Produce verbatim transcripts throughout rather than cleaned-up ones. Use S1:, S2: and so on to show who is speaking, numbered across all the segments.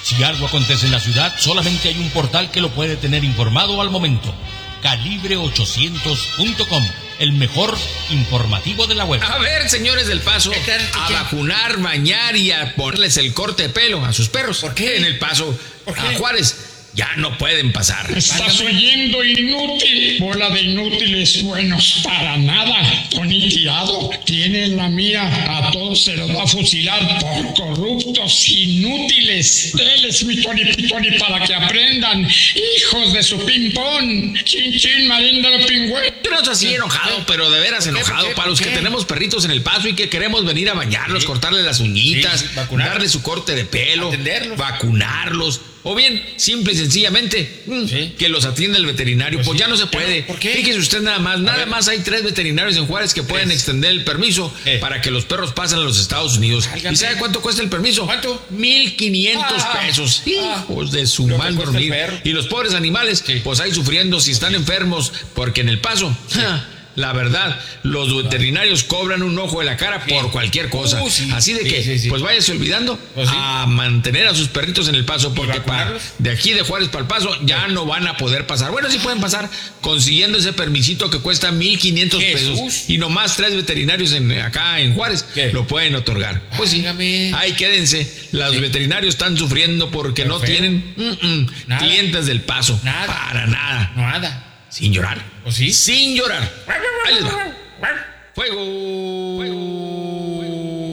S1: Si algo acontece en la ciudad, solamente hay un portal que lo puede tener informado al momento. calibre ochocientos punto com, el mejor informativo de la web.
S2: A ver, señores del Paso, a vacunar, bañar y a ponerles el corte de pelo a sus perros.
S3: ¿Por qué?
S2: En el Paso,
S3: ¿Por qué?
S2: a Juárez, ya no pueden pasar.
S4: Estás oyendo, inútil. Bola de inútiles buenos para nada. Tony Tirado tiene en la mira. A todos se los va a fusilar por corruptos inútiles. Deles mi Tony Pitoni para que aprendan. Hijos de su ping-pong. Chin chin, marín de los pingües.
S2: Yo no estoy así enojado, pero de veras enojado.
S3: qué?
S2: Para los
S3: ¿Por
S2: que
S3: qué?
S2: tenemos perritos en el Paso y que queremos venir a bañarlos,
S3: Sí.
S2: cortarles las uñitas,
S3: Sí, sí, vacunarlos.
S2: darle su corte de pelo,
S3: Atenderlos.
S2: vacunarlos. O bien, simple y sencillamente, mm,
S3: Sí.
S2: que los atienda el veterinario. Pues,
S3: Pues
S2: ya
S3: sí.
S2: no se
S3: Ya
S2: puede.
S3: no, ¿por qué?
S2: Fíjese usted nada más, nada
S3: ver.
S2: más hay tres veterinarios en Juárez que pueden
S3: Tres.
S2: extender el permiso
S3: Eh.
S2: para que los perros pasen a los Estados Unidos.
S3: Válgame.
S2: ¿Y sabe cuánto cuesta el permiso?
S3: ¿Cuánto?
S2: Mil quinientos
S3: Ah.
S2: pesos.
S3: Ah.
S2: Hijos de su
S3: Lo que
S2: mal
S3: cuesta
S2: dormir.
S3: el perro.
S2: Y los pobres animales,
S3: Sí.
S2: pues ahí sufriendo si están enfermos, porque en el Paso, ja, la verdad, los veterinarios cobran un ojo de la cara
S3: Sí.
S2: por cualquier cosa.
S3: Uh, sí.
S2: Así de
S3: Sí,
S2: que,
S3: sí, sí.
S2: pues váyase olvidando
S3: Pues sí.
S2: a mantener a sus perritos en el Paso, porque para,
S3: vacunarlos?
S2: de aquí de Juárez para el Paso ya no van a poder pasar. Bueno, sí pueden pasar consiguiendo ese permisito que cuesta mil quinientos
S3: Jesús.
S2: pesos. Y nomás tres veterinarios en, acá en Juárez
S3: ¿Qué?
S2: lo pueden otorgar. Pues sí,
S3: Válgame.
S2: ahí quédense. Los
S3: Sí.
S2: veterinarios están sufriendo porque
S3: Pero
S2: no
S3: feo.
S2: tienen mm, mm,
S3: Nada.
S2: clientes del Paso.
S3: Nada.
S2: Para nada.
S3: Nada.
S2: Sin llorar.
S3: ¿O sí?
S2: Sin llorar. Ahí les va. Fuego. Fuego.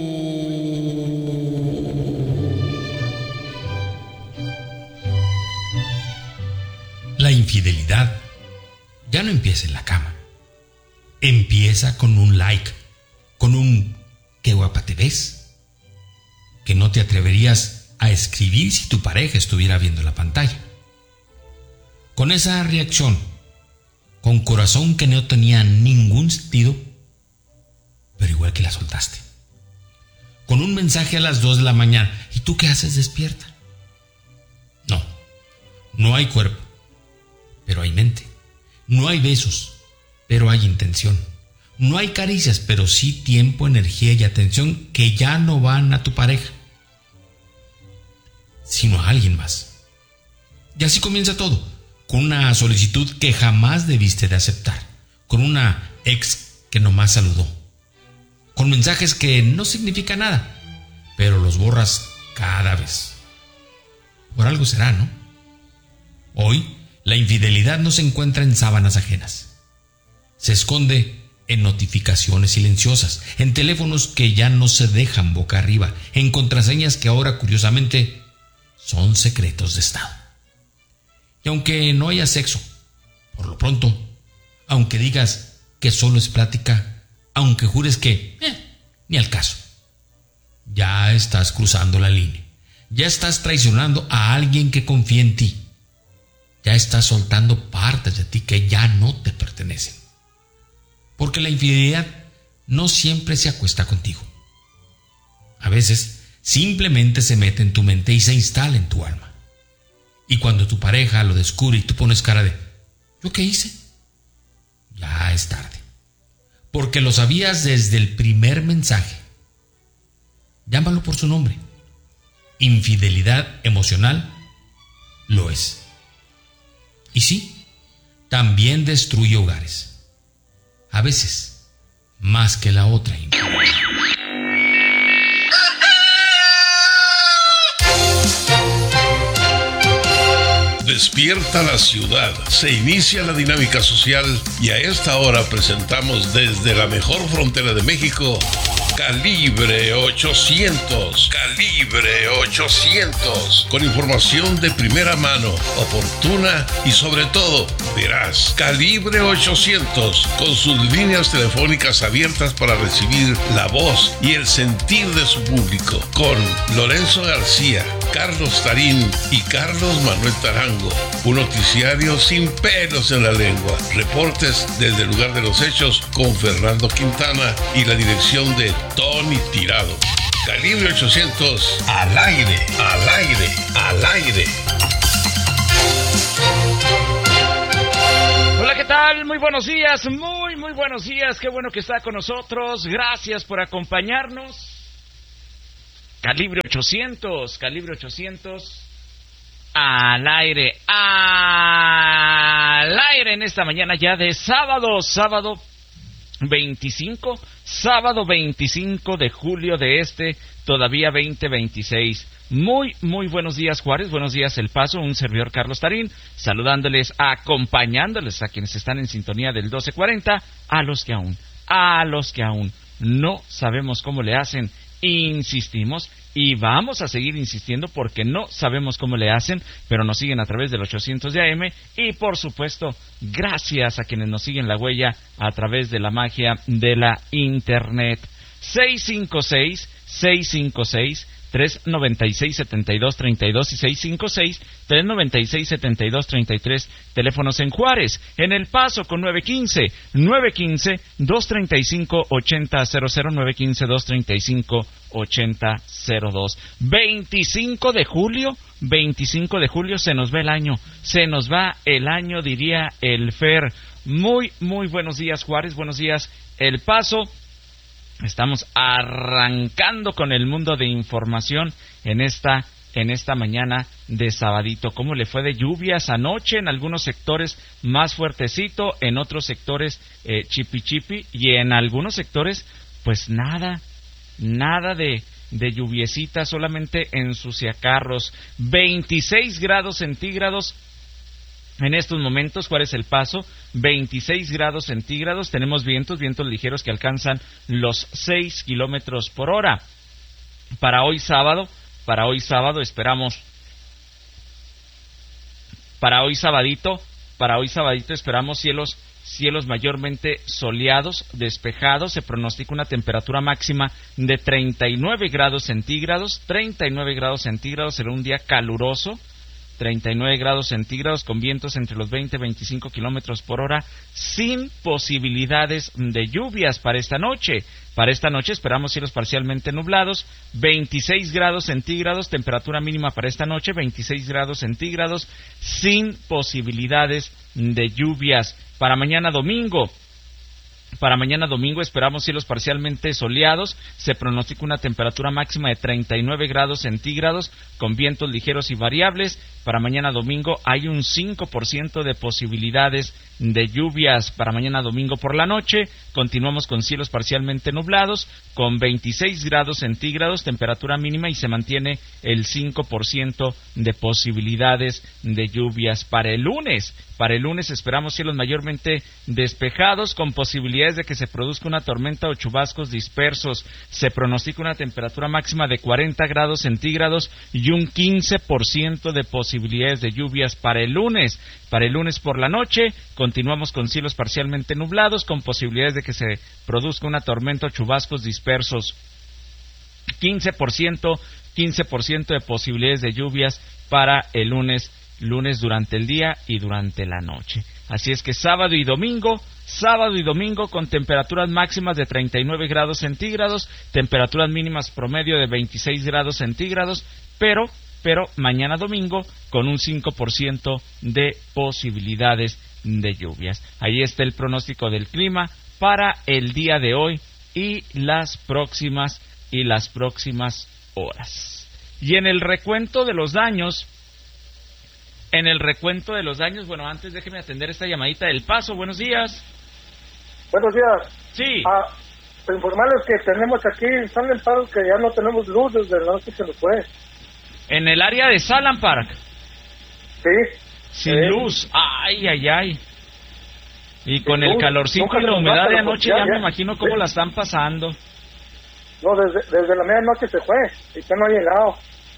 S1: La infidelidad ya no empieza en la cama. Empieza con un like, con un qué guapa te ves, que no te atreverías a escribir si tu pareja estuviera viendo la pantalla. Con esa reacción, con corazón que no tenía ningún sentido, pero igual que la soltaste. Con un mensaje a las dos de la mañana, ¿y tú qué haces despierta? No, no hay cuerpo, pero hay mente. No hay besos, pero hay intención. No hay caricias, pero sí tiempo, energía y atención que ya no van a tu pareja, sino a alguien más. Y así comienza todo, con una solicitud que jamás debiste de aceptar, con una ex que nomás saludó, con mensajes que no significan nada, pero los borras cada vez. Por algo será, ¿no? Hoy, la infidelidad no se encuentra en sábanas ajenas. Se esconde en notificaciones silenciosas, en teléfonos que ya no se dejan boca arriba, en contraseñas que ahora, curiosamente, son secretos de Estado. Y aunque no haya sexo, por lo pronto, aunque digas que solo es plática, aunque jures que, eh, ni al caso, ya estás cruzando la línea. Ya estás traicionando a alguien que confía en ti. Ya estás soltando partes de ti que ya no te pertenecen. Porque la infidelidad no siempre se acuesta contigo. A veces simplemente se mete en tu mente y se instala en tu alma. Y cuando tu pareja lo descubre y tú pones cara de ¿yo qué hice? Ya es tarde. Porque lo sabías desde el primer mensaje. Llámalo por su nombre. Infidelidad emocional lo es. Y sí, también destruye hogares. A veces, más que la otra infidelidad.
S5: Despierta la ciudad, se inicia la dinámica social y a esta hora presentamos desde la mejor frontera de México, Calibre ochocientos, Calibre ochocientos, con información de primera mano, oportuna y sobre todo veraz. Calibre ochocientos, con sus líneas telefónicas abiertas para recibir la voz y el sentir de su público, con Lorenzo García, Carlos Tarín y Carlos Manuel Tarango. Un noticiario sin pelos en la lengua. Reportes desde el lugar de los hechos con Fernando Quintana y la dirección de Tony Tirado. Calibre ochocientos, al aire, al aire, al aire.
S6: Hola, ¿qué tal? Muy buenos días, muy, muy buenos días. Qué bueno que está con nosotros. Gracias por acompañarnos. Calibre ochocientos, Calibre ochocientos. al aire, al aire en esta mañana ya de sábado, sábado veinticinco, sábado veinticinco de julio de este, todavía veinte veintiséis. Muy, muy buenos días, Juárez, buenos días, El Paso, un servidor Carlos Tarín, saludándoles, acompañándoles a quienes están en sintonía del doce cuarenta, a los que aún, a los que aún no sabemos cómo le hacen, insistimos y vamos a seguir insistiendo porque no sabemos cómo le hacen, pero nos siguen a través del ochocientos de A M y por supuesto gracias a quienes nos siguen la huella a través de la magia de la internet. seis cinco seis, seis cinco seis, tres nueve seis, siete dos tres dos y seis cinco seis, tres nueve seis, siete dos tres tres, teléfonos en Juárez, en El Paso con nueve uno cinco, nueve uno cinco, dos tres cinco, ocho cero cero cero, nueve uno cinco, dos tres cinco, ocho cero cero dos. veinticinco de julio, veinticinco de julio se nos va el año, se nos va el año, diría el Fer. Muy, muy buenos días, Juárez, buenos días, El Paso. Estamos arrancando con el mundo de información en esta en esta mañana de sabadito. ¿Cómo le fue de lluvias anoche? En algunos sectores más fuertecito, en otros sectores eh, chipi chipi y en algunos sectores pues nada, nada de, de lluviecita, solamente ensuciacarros. veintiséis grados centígrados. En estos momentos, ¿cuál es El Paso? veintiséis grados centígrados, tenemos vientos, vientos ligeros que alcanzan los seis kilómetros por hora. Para hoy sábado, para hoy sábado esperamos, para hoy sabadito, para hoy sabadito esperamos cielos, cielos mayormente soleados, despejados, se pronostica una temperatura máxima de treinta y nueve grados centígrados, treinta y nueve grados centígrados, será un día caluroso, treinta y nueve grados centígrados con vientos entre los veinte y veinticinco kilómetros por hora, sin posibilidades de lluvias para esta noche. Para esta noche esperamos cielos parcialmente nublados, veintiséis grados centígrados, temperatura mínima para esta noche, veintiséis grados centígrados, sin posibilidades de lluvias. Para mañana domingo, Para mañana domingo esperamos cielos parcialmente soleados, se pronostica una temperatura máxima de treinta y nueve grados centígrados con vientos ligeros y variables. Para mañana domingo hay un cinco por ciento de posibilidades de lluvias. Para mañana domingo por la noche continuamos con cielos parcialmente nublados con veintiséis grados centígrados, temperatura mínima y se mantiene el cinco por ciento de posibilidades de lluvias. Para el lunes, para el lunes esperamos cielos mayormente despejados con posibilidades de que se produzca una tormenta o chubascos dispersos. Se pronostica una temperatura máxima de cuarenta grados centígrados y un quince por ciento de posibilidades de lluvias para el lunes. Para el lunes por la noche continuamos con cielos parcialmente nublados con posibilidades de que se produzca una tormenta o chubascos dispersos. quince por ciento, quince por ciento de posibilidades de lluvias para el lunes, lunes durante el día y durante la noche. Así es que sábado y domingo, sábado y domingo con temperaturas máximas de treinta y nueve grados centígrados, temperaturas mínimas promedio de veintiséis grados centígrados, pero pero mañana domingo con un cinco por ciento de posibilidades de lluvias. Ahí está el pronóstico del clima para el día de hoy y las próximas y las próximas horas. Y en el recuento de los daños, en el recuento de los daños, bueno, antes déjeme atender esta llamadita del Paso. Buenos días.
S3: Buenos días.
S6: Sí.
S3: Ah, para informarles que tenemos aquí en San Park que ya no tenemos luz desde la noche que se nos fue.
S6: En el área de Salem Park.
S3: Sí.
S6: Sin
S3: sí.
S6: luz. Ay, ay, ay. Y con
S3: Sin
S6: el
S3: luz.
S6: calorcito
S3: Nunca
S6: y la
S3: nos
S6: humedad
S3: va,
S6: de
S3: pero
S6: anoche
S3: ya,
S6: ya,
S3: ya.
S6: me imagino cómo
S3: Sí.
S6: la están pasando.
S3: No, desde, desde la medianoche se fue y ya no ha llegado.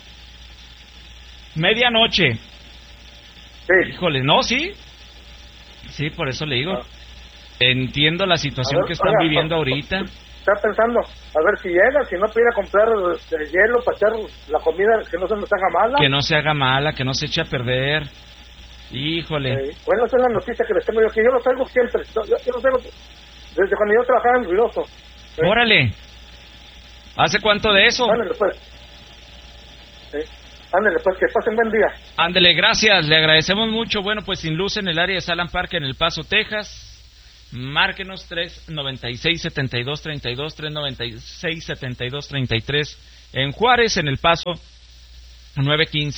S6: Medianoche.
S3: Sí.
S6: Híjole, no, sí. Sí, por eso le digo.
S3: Ah.
S6: Entiendo la situación
S3: A ver,
S6: que están
S3: oiga,
S6: viviendo
S3: pues,
S6: ahorita.
S3: Está pensando, a ver si llega, si no pudiera comprar el hielo para echar la comida, que no se nos haga mala.
S6: Que no se haga mala, que no se eche a perder. Híjole.
S3: Eh, bueno, esa es la noticia que les tengo yo, que yo lo traigo siempre. Yo, yo lo traigo desde cuando yo trabajaba en Ruidoso. ¿Sí?
S6: Órale. ¿Hace cuánto de eso?
S3: Ándale, pues. Sí. Ándale, pues, que pasen buen día.
S6: Ándele, gracias, le agradecemos mucho. Bueno, pues sin luz en el área de Salem Park en El Paso, Texas. Márquenos tres nueve seis, siete dos tres dos, tres nueve seis, siete dos tres tres en Juárez, en El Paso nueve uno cinco,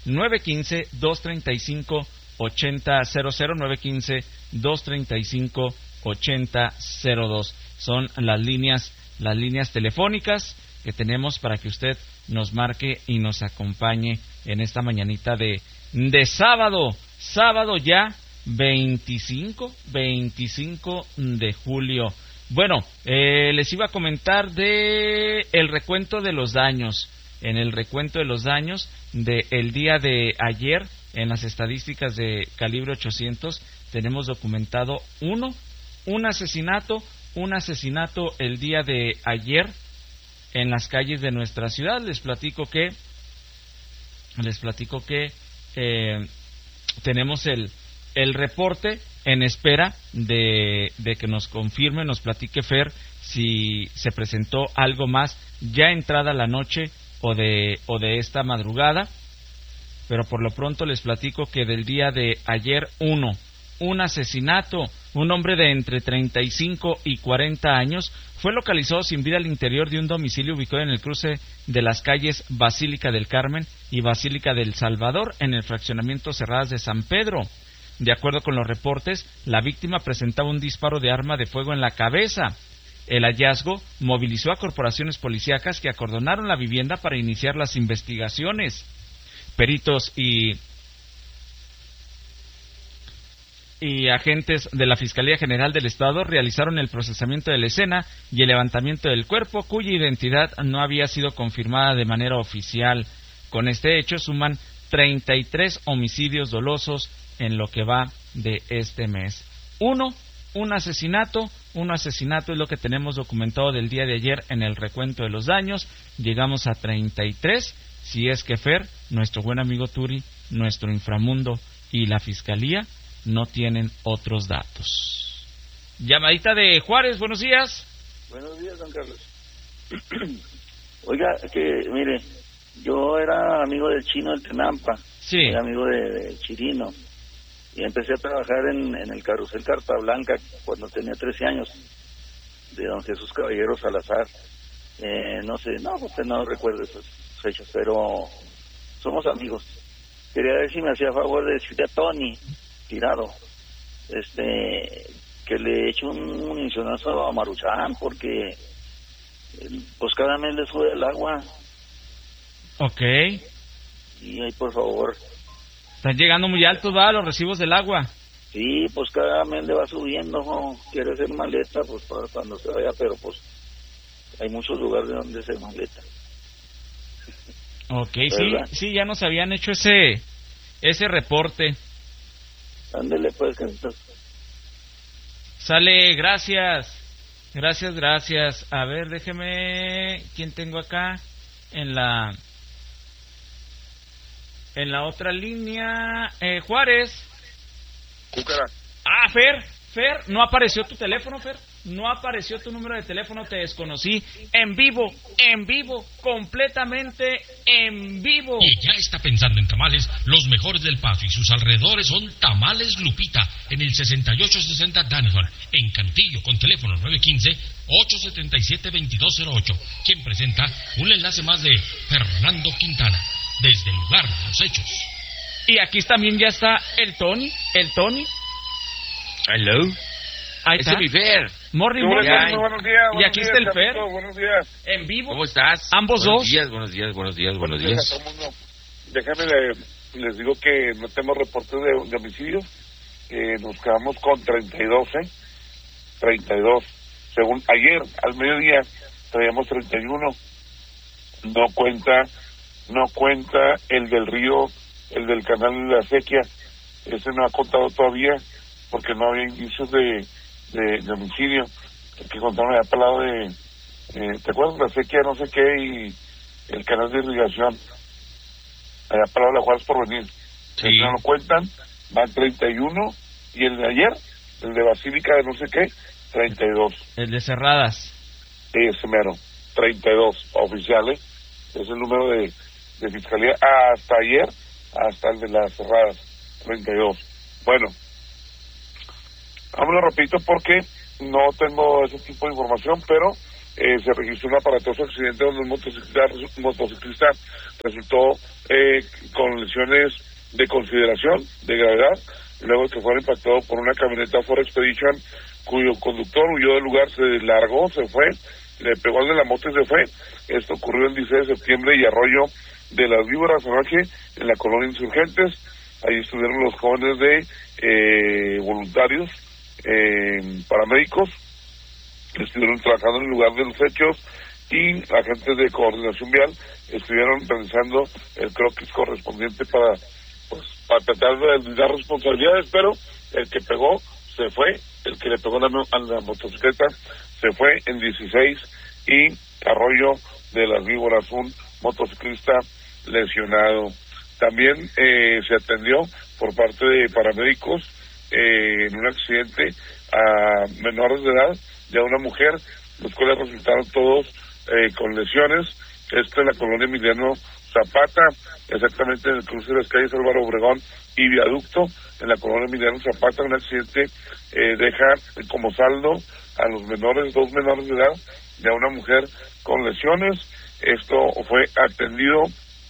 S6: nueve uno cinco, dos tres cinco, ocho cero cero cero, nueve uno cinco, dos tres cinco, ocho cero dos. Son las líneas, las líneas telefónicas que tenemos para que usted nos marque y nos acompañe en esta mañanita de, de sábado, sábado ya veinticinco de julio. Bueno, eh, les iba a comentar de el recuento de los daños. En el recuento de los daños del día de ayer, en las estadísticas de Calibre ochocientos, tenemos documentado uno, un asesinato, un asesinato el día de ayer en las calles de nuestra ciudad. Les platico que, les platico que eh, tenemos el el reporte en espera de, de que nos confirme, nos platique Fer si se presentó algo más ya entrada la noche o de o de esta madrugada, pero por lo pronto les platico que del día de ayer, uno, un asesinato. Un hombre de entre treinta y cinco y cuarenta años fue localizado sin vida al interior de un domicilio ubicado en el cruce de las calles Basílica del Carmen y Basílica del Salvador, en el fraccionamiento Cerradas de San Pedro. De acuerdo con los reportes, la víctima presentaba un disparo de arma de fuego en la cabeza. El hallazgo movilizó a corporaciones policíacas que acordonaron la vivienda para iniciar las investigaciones. Peritos y y agentes de la Fiscalía General del Estado realizaron el procesamiento de la escena y el levantamiento del cuerpo, cuya identidad no había sido confirmada de manera oficial. Con este hecho suman treinta y tres homicidios dolosos en lo que va de este mes. Uno, un asesinato, un asesinato es lo que tenemos documentado del día de ayer en el recuento de los daños. Llegamos a treinta y tres, si es que Fer, nuestro buen amigo Turi, nuestro inframundo y la Fiscalía no tienen otros datos. Llamadita de Juárez, buenos días.
S7: Buenos días, don Carlos. Oiga, que mire, yo era amigo del Chino del Tenampa,
S6: sí.
S7: Era amigo de, de Chirino, y empecé a trabajar en, en el carrusel Carta Blanca cuando tenía trece años, de don Jesús Caballero Salazar. Eh, no sé, no, usted no recuerda esas fechas, pero somos amigos. Quería ver si me hacía favor de decirle a Tony Tirado, este, que le eche un municionazo a Maruchan, porque pues cada mes le sube el agua.
S6: Ok.
S7: Y ahí, por favor.
S6: Están llegando muy altos, ¿va? Los recibos del agua.
S7: Sí, pues cada mes le va subiendo, ¿no? Quiere hacer maleta, pues para cuando se vaya, pero pues hay muchos lugares donde se maleta.
S6: Ok, sí, sí, ya nos habían hecho ese ese reporte.
S7: Ándele, pues, que entonces.
S6: Sale, gracias. Gracias, gracias. A ver, déjeme... ¿Quién tengo acá? En la... En la otra línea... Eh, Juárez.
S3: Cúcara.
S6: Ah, Fer. Fer, ¿no apareció tu teléfono, Fer? No apareció tu número de teléfono, te desconocí. En vivo, en vivo, completamente en vivo.
S1: Y ya está pensando en tamales, los mejores del Paso y sus alrededores son Tamales Lupita, en el sesenta y ocho sesenta Danham, en Cantillo, con teléfono nueve uno cinco, ocho siete siete, dos dos cero ocho. Quien presenta un enlace más de Fernando Quintana, desde el lugar de los hechos.
S6: Y aquí también ya está el Tony, el Tony.
S2: Hello.
S6: Ahí
S2: Ese
S6: está.
S2: es mi Fer.
S6: Morning,
S3: Muy
S6: morning.
S3: buenos días, buenos días.
S6: Y aquí está el Fer.
S3: Buenos días.
S6: En vivo.
S2: ¿Cómo estás?
S6: Ambos
S2: buenos
S6: dos.
S2: Días, buenos días, buenos días, buenos
S3: Buenos
S2: días.
S3: días a todo mundo. Déjenme, le, les digo que no tenemos reportes de, de homicidios. Eh, nos quedamos con treinta y dos, ¿eh? treinta y dos. Según ayer, al mediodía, traíamos treinta y uno. No cuenta, no cuenta el del río, el del canal de la Acequia. Ese no ha contado todavía porque no había indicios de, de, de homicidio. El que contaron allá para el lado de, eh, ¿te acuerdas? La Acequia, no sé qué, y el canal de irrigación. Allá para el lado de la Juárez por venir.
S2: Sí.
S3: Ese no lo cuentan, van treinta y uno, y el de ayer, el de Basílica de no sé qué, treinta y dos.
S6: El de Cerradas.
S3: Ese mero, treinta y dos oficiales. Es el número de, de fiscalía hasta ayer, hasta el de las Cerradas, treinta y dos. Bueno, vámonos rapidito porque no tengo ese tipo de información, pero eh, se registró un aparatoso accidente donde un motociclista, un motociclista resultó eh, con lesiones lesiones de consideración, de gravedad, luego que fueron impactados por una camioneta Ford Expedition cuyo conductor huyó del lugar, se largó, se fue, le pegó al de la moto y se fue. Esto ocurrió el dieciséis de septiembre y Arroyo de las Víboras anoche en la colonia Insurgentes. Ahí estuvieron los jóvenes de eh, voluntarios, eh, paramédicos, que estuvieron trabajando en el lugar de los hechos, y agentes de coordinación vial estuvieron realizando el croquis correspondiente para, pues, para tratar de dar responsabilidades, pero el que pegó se fue, el que le pegó a la, a la motocicleta se fue en dieciséis, y Arroyo de las Víboras, un motociclista lesionado. También eh, se atendió por parte de paramédicos eh, en un accidente a menores de edad y a una mujer, los cuales resultaron todos eh, con lesiones. Esto en la colonia Emiliano Zapata, exactamente en el cruce de las calles Álvaro Obregón y Viaducto. En la colonia Emiliano Zapata, un accidente eh, deja como saldo a los menores, dos menores de edad y a una mujer con lesiones. Esto fue atendido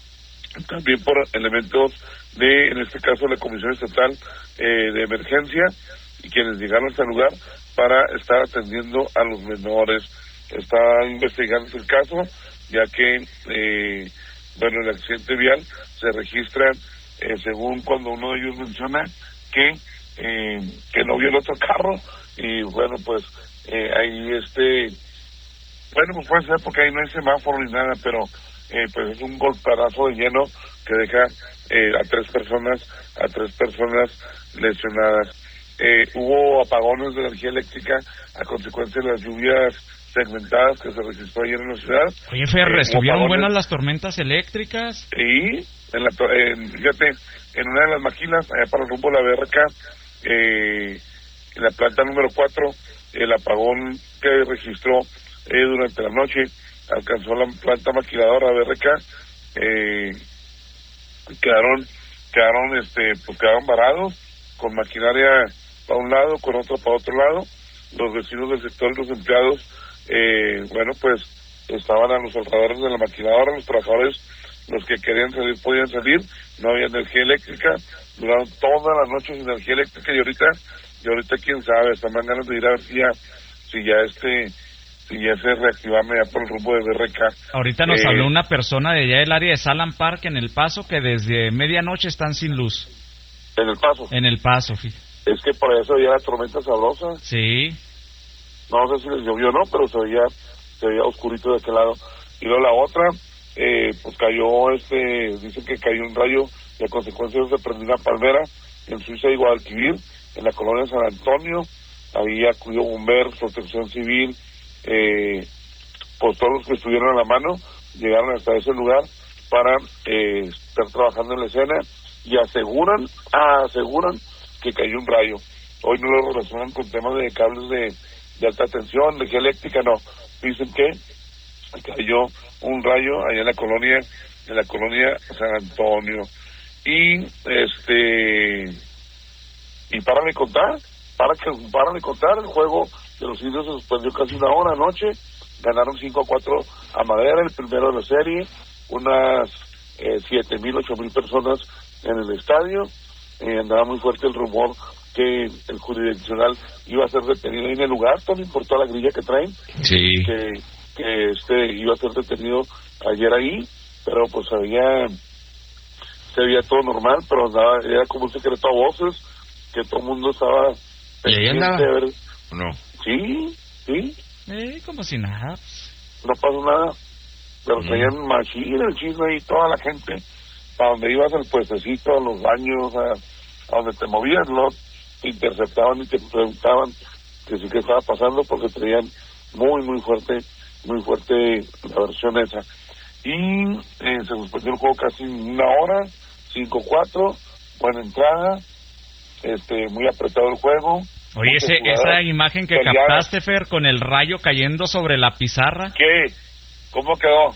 S3: también por elementos de, en este caso, la Comisión Estatal eh, de Emergencia, y quienes llegaron a este lugar para estar atendiendo a los menores. Está investigando el caso, ya que, eh, bueno, el accidente vial se registra, eh, según cuando uno de ellos menciona que eh, que no vio el otro carro, y bueno, pues eh, ahí este, bueno, pues puede ser porque ahí no hay semáforo ni nada, pero Eh, pues es un golparazo de lleno que deja eh, a tres personas a tres personas lesionadas. Eh, hubo apagones de energía eléctrica a consecuencia de las lluvias segmentadas que se registró ayer en la ciudad.
S6: Oye, Fer,
S3: eh,
S6: ¿estuvieron
S3: apagones,
S6: buenas las tormentas eléctricas?
S3: y en la en, fíjate, en una de las máquinas allá para el rumbo de la B R K, eh, en la planta número cuatro, el apagón que registró eh, durante la noche alcanzó la planta maquiladora B R K, eh, quedaron, quedaron, este, pues quedaron varados, con maquinaria para un lado, con otra para otro lado. Los vecinos del sector y los empleados, eh, bueno, pues estaban a los alrededores de la maquiladora, los trabajadores, los que querían salir podían salir, no había energía eléctrica, duraron toda la noche sin energía eléctrica, y ahorita, y ahorita quién sabe, están más ganas de ir a ver si ya, si ya este, si ya se reactivame ya por el rumbo de B R K.
S6: Ahorita nos
S3: eh,
S6: habló una persona de allá del área de Salam Park, en El Paso, que desde medianoche están sin luz.
S3: En El Paso.
S6: En El Paso, fíjate.
S3: Es que por eso había la tormenta sabrosa.
S6: Sí.
S3: No sé si les llovió o no, pero se veía, se veía oscurito de aquel lado. Y luego la otra, eh, pues cayó, este, dicen que cayó un rayo y a consecuencia se prendió una palmera en Suiza y Guadalquivir, en la colonia San Antonio. Ahí acudió bomberos, protección civil, eh, pues todos los que estuvieron a la mano llegaron hasta ese lugar para eh, estar trabajando en la escena, y aseguran, aseguran que cayó un rayo. Hoy no lo relacionan con temas de cables de, de alta tensión, de energía eléctrica, no. Dicen que cayó un rayo allá en la colonia, en la colonia San Antonio. Y este, y para de contar, para que para de contar, el juego de los indios se suspendió casi una hora anoche. Ganaron cinco a cuatro a Madera, el primero de la serie, unas eh, siete mil, ocho mil personas en el estadio. Eh, andaba muy fuerte el rumor que el jurisdiccional iba a ser detenido ahí en el lugar, no importó la grilla que traen,
S2: Sí.
S3: que, que este iba a ser detenido ayer ahí, pero pues se veía, se veía todo normal, pero andaba, era como un secreto a voces, que todo el mundo estaba
S2: ¿Y ahí andaba?
S3: de ver.
S2: ¿O no?
S3: Sí, sí,
S6: Eh, como si nada.
S3: no pasó nada, pero
S2: Mm.
S3: traían machín el chisme ahí, toda la gente, para donde ibas al puestecito, a los baños, a, a donde te movías, ¿no? Te interceptaban y te preguntaban que sí que estaba pasando, porque traían muy, muy fuerte, muy fuerte la versión esa. Y eh, se suspendió el juego casi una hora, cinco cuatro, buena entrada, este muy apretado el juego.
S6: Oye, ese, esa imagen que
S3: peleadas.
S6: captaste, Fer, con el rayo cayendo sobre la pizarra.
S3: ¿Qué? ¿Cómo quedó?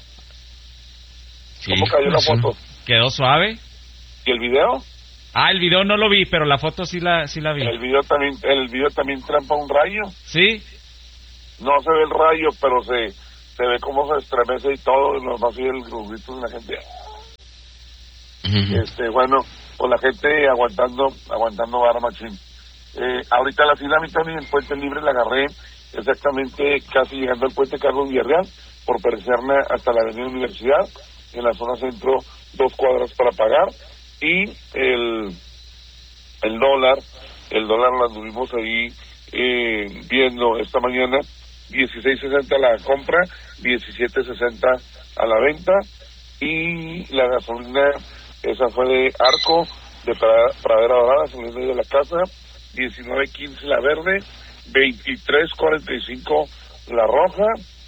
S2: Sí,
S3: ¿Cómo cayó la
S2: pues,
S3: foto?
S6: ¿Quedó suave?
S3: ¿Y el video?
S6: Ah, el video no lo vi, pero la foto sí la, sí la vi.
S3: El video también, el video también trampa un rayo.
S6: ¿Sí?
S3: No se ve el rayo, pero se se ve cómo se estremece y todo, y nomás oye el grito de la gente. Uh-huh. Este, bueno, pues la gente aguantando, aguantando vara machín. Eh, ahorita la fila, mi Tony, en Puente Libre la agarré exactamente casi llegando al puente Carlos Villarreal, por Percerna hasta la avenida Universidad, en la zona centro, dos cuadras para pagar, y el el dólar, el dólar lo anduvimos ahí eh, viendo esta mañana, dieciséis sesenta la compra, diecisiete sesenta a la venta, y la gasolina, esa fue de Arco, de Pradera Dorada, saliendo de la casa, diecinueve quince la verde, veintitrés cuarenta y cinco la roja,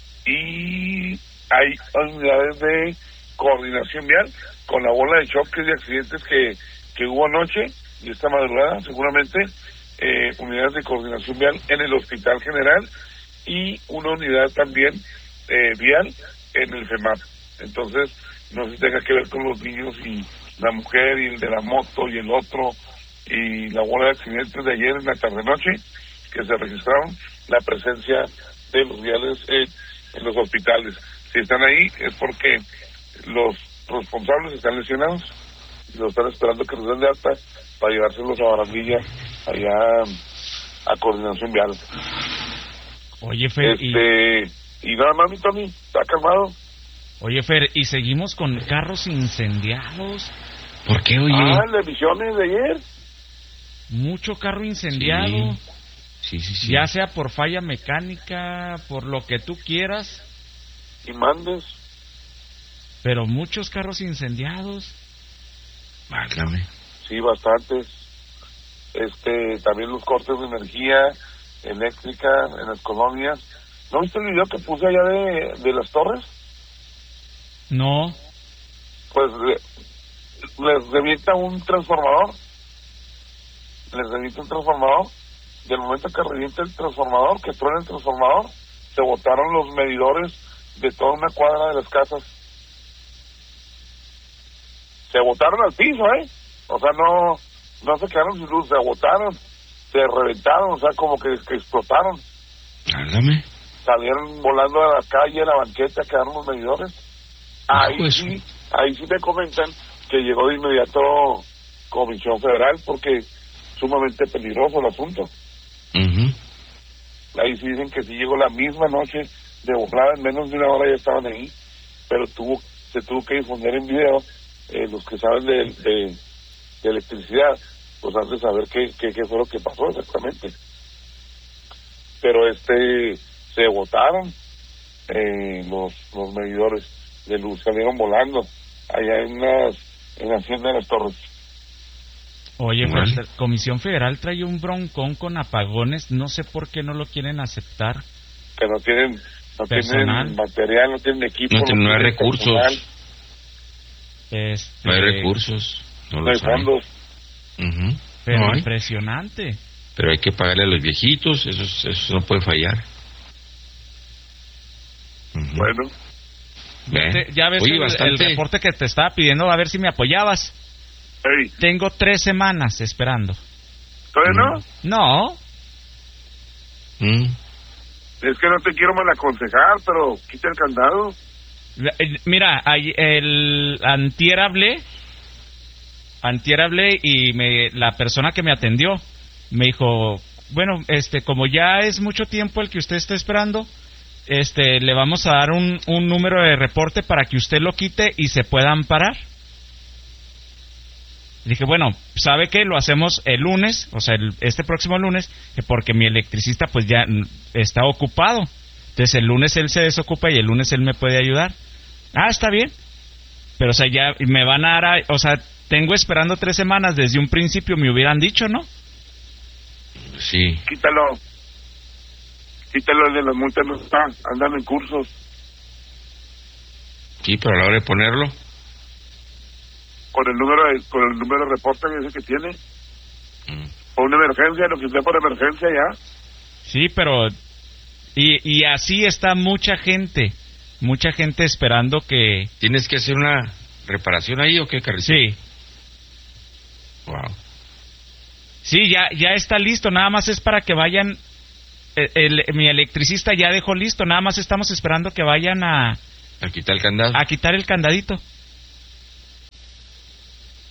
S3: y hay unidades de coordinación vial con la bola de choques y accidentes que, que hubo anoche y esta madrugada, seguramente, eh, unidades de coordinación vial en el Hospital General y una unidad también eh, vial en el FEMAP. Entonces, no se tenga que ver con los niños y la mujer y el de la moto y el otro y la bola de accidentes de ayer en la tarde-noche que se registraron, la presencia de los viales eh, en los hospitales. Si están ahí es porque los responsables están lesionados y los están esperando que los den de alta para llevárselos a Barandilla, allá a coordinación vial.
S6: Oye, Fer,
S3: este, y... y nada más, mi Tony, está calmado.
S6: Oye, Fer, y seguimos con carros incendiados.
S2: ¿Por qué, oye?
S3: Ah, las emisiones de ayer.
S6: Mucho carro incendiado.
S2: Sí, sí, sí.
S6: Ya sea por falla mecánica, por lo que tú quieras.
S3: Y mandes.
S6: Pero muchos carros incendiados.
S2: Válgame.
S3: Sí, bastantes. Este, también los cortes de energía eléctrica en las colonias. ¿No viste el video que puse allá de, de las torres?
S6: No.
S3: Pues le, les revienta un transformador. Les revienta un transformador. Y al momento que revienta el transformador, que truena el transformador, se botaron los medidores de toda una cuadra de las casas. Se botaron al piso, ¿eh? O sea, no no se quedaron sin luz, se botaron, se reventaron, o sea, como que, que explotaron.
S2: Válgame.
S3: Salieron volando a la calle, a la banqueta, quedaron los medidores. Ahí
S2: pues.
S3: sí, ahí sí me comentan que llegó de inmediato Comisión Federal, porque sumamente peligroso el asunto.
S2: Uh-huh.
S3: Ahí sí dicen que sí llegó la misma noche de volada, en menos de una hora ya estaban ahí, pero tuvo se tuvo que difundir en video. Eh, los que saben de, de, de electricidad, pues han de saber qué, qué, qué fue lo que pasó exactamente. Pero este se botaron eh, los los medidores de luz, salieron volando allá en las en la hacienda de las Torres.
S6: Oye, bueno. Pues, la Comisión Federal trae un broncón con apagones, no sé por qué no lo quieren aceptar.
S3: Que no tienen no
S6: personal.
S3: tienen material, no tienen equipo,
S2: no, no, no hay recursos. Personal.
S6: Este...
S2: No hay recursos, no,
S3: no hay fondos.
S2: Uh-huh.
S6: Pero
S2: no
S6: impresionante.
S2: Pero hay que pagarle a los viejitos, eso, eso no puede fallar.
S3: Uh-huh. Bueno.
S6: Te, ya ves. Oye, el, bastante... el reporte que te estaba pidiendo, a ver si me apoyabas.
S3: Hey.
S6: Tengo tres semanas esperando.
S3: ¿Todavía
S6: mm. no? No.
S2: Mm.
S3: Es que no te quiero mal aconsejar, pero quita el candado.
S6: Mira, el antier hablé, antier hablé y me, la persona que me atendió me dijo, bueno, este, como ya es mucho tiempo el que usted está esperando, este, le vamos a dar un, un número de reporte para que usted lo quite y se pueda amparar. Dije, bueno, ¿sabe qué? Lo hacemos el lunes, o sea, el, este próximo lunes, porque mi electricista pues ya está ocupado. Entonces el lunes él se desocupa y el lunes él me puede ayudar. Ah, está bien. Pero, o sea, ya me van a dar, a, o sea, tengo esperando tres semanas, desde un principio me hubieran dicho, ¿no?
S2: Sí.
S3: Quítalo. Quítalo, el de las multas no está, andan en cursos.
S2: Sí, pero a la hora de ponerlo.
S3: Con el número de, con el número de reporte que dice que tiene. Mm. O una emergencia, lo que sea por emergencia ya.
S6: Sí, pero... Y, y así está mucha gente, mucha gente esperando que...
S2: ¿Tienes que hacer una reparación ahí o qué, Carrito?
S6: Sí.
S2: Wow.
S6: Sí, ya, ya está listo, nada más es para que vayan... El, el, mi electricista ya dejó listo, nada más estamos esperando que vayan a...
S2: A quitar el candado.
S6: A quitar el candadito.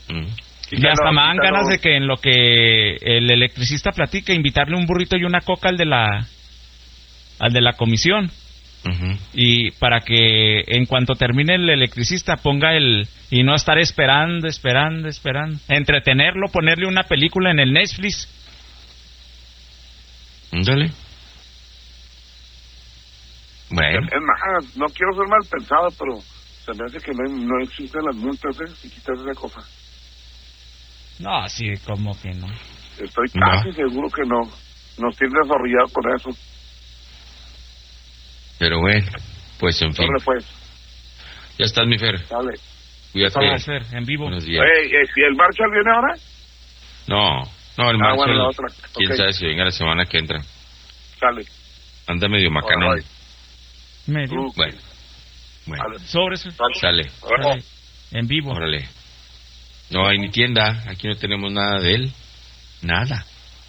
S6: Mm. Y hasta me dan ganas de que en lo que el electricista platica, invitarle un burrito y una coca al de la al de la comisión. Uh-huh. Y para que en cuanto termine el electricista ponga el... Y no estar esperando, esperando, esperando. Entretenerlo, ponerle una película en el Netflix.
S8: Dale. Bueno.
S3: Es más, no quiero ser mal pensado, pero se me hace que no, no existen las multas, ¿eh? Si quitas esa cosa.
S6: No, así como que no.
S3: Estoy casi no. seguro que no. Nos tiene desarrollado con eso.
S8: Pero bueno, pues en fin.
S3: ¿Dónde pues?
S8: Ya estás, mi Fer.
S3: Dale.
S8: Cuídate.
S6: Vamos, Fer, en vivo.
S8: Buenos días.
S3: Oye, ¿y el Marshall viene ahora?
S8: No, no, el
S3: ah,
S8: Marshall.
S3: Bueno, la otra.
S8: Quién
S3: okay.
S8: sabe si venga la semana que entra.
S3: Sale.
S8: Anda medio macanón.
S6: Medio.
S3: Uh,
S8: bueno. Bueno.
S3: Vale.
S6: Sobre eso.
S8: Sale.
S6: Sale. En vivo.
S8: Órale. No hay ni tienda, aquí no tenemos nada de él, nada.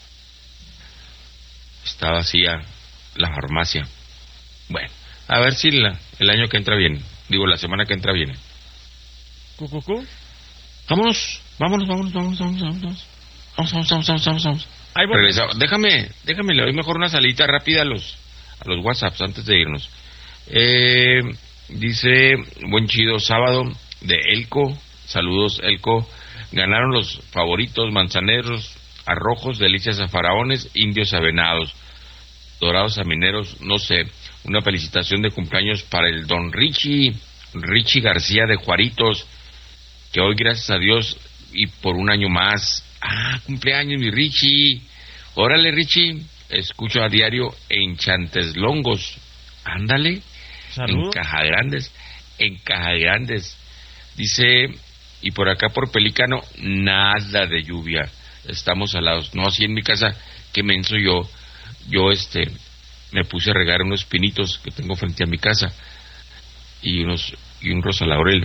S8: Está vacía la farmacia. Bueno, a ver si la, el año que entra viene, digo la semana que entra viene.
S6: ¿Cucucú?
S8: Vámonos, vámonos, vámonos, vámonos, vámonos, vámonos. Vamos, vamos, vamos, vamos, vamos, vamos.
S6: Ahí voy.
S8: Regresa. Déjame, déjame, le doy mejor una salita rápida a los, a los WhatsApps antes de irnos. Eh, dice, buen chido sábado de Elco. Saludos, Elco. Ganaron los favoritos manzaneros a rojos, delicias a faraones, indios a venados, dorados a mineros, no sé. Una felicitación de cumpleaños para el don Richie, Richie García de Juaritos, que hoy, gracias a Dios, y por un año más. Ah, cumpleaños, mi Richie. Órale, Richie. Escucho a diario en Chanteslongos. Ándale.
S6: Saludos.
S8: En Caja Grandes. En Caja Grandes. Dice... Y por acá por Pelícano, nada de lluvia. Estamos alados. No, así en mi casa, qué menso yo. Yo, este, me puse a regar unos pinitos que tengo frente a mi casa. Y unos, y un rosa laurel.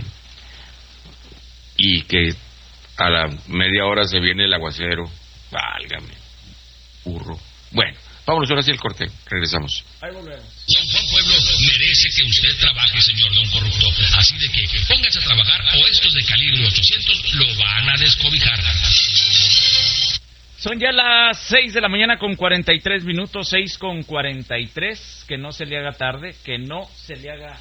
S8: Y que a la media hora se viene el aguacero. Válgame. Burro. Bueno, vámonos ahora sí al corte. Regresamos.
S6: Ahí volvemos.
S9: Don Juan Pueblo merece que usted trabaje, señor don corrupto. Así de que póngase a trabajar o estos de calibre ochocientos lo van a descobijar.
S6: Son ya las seis de la mañana con cuarenta y tres minutos, seis con cuarenta y tres. Que no se le haga tarde, que no se le haga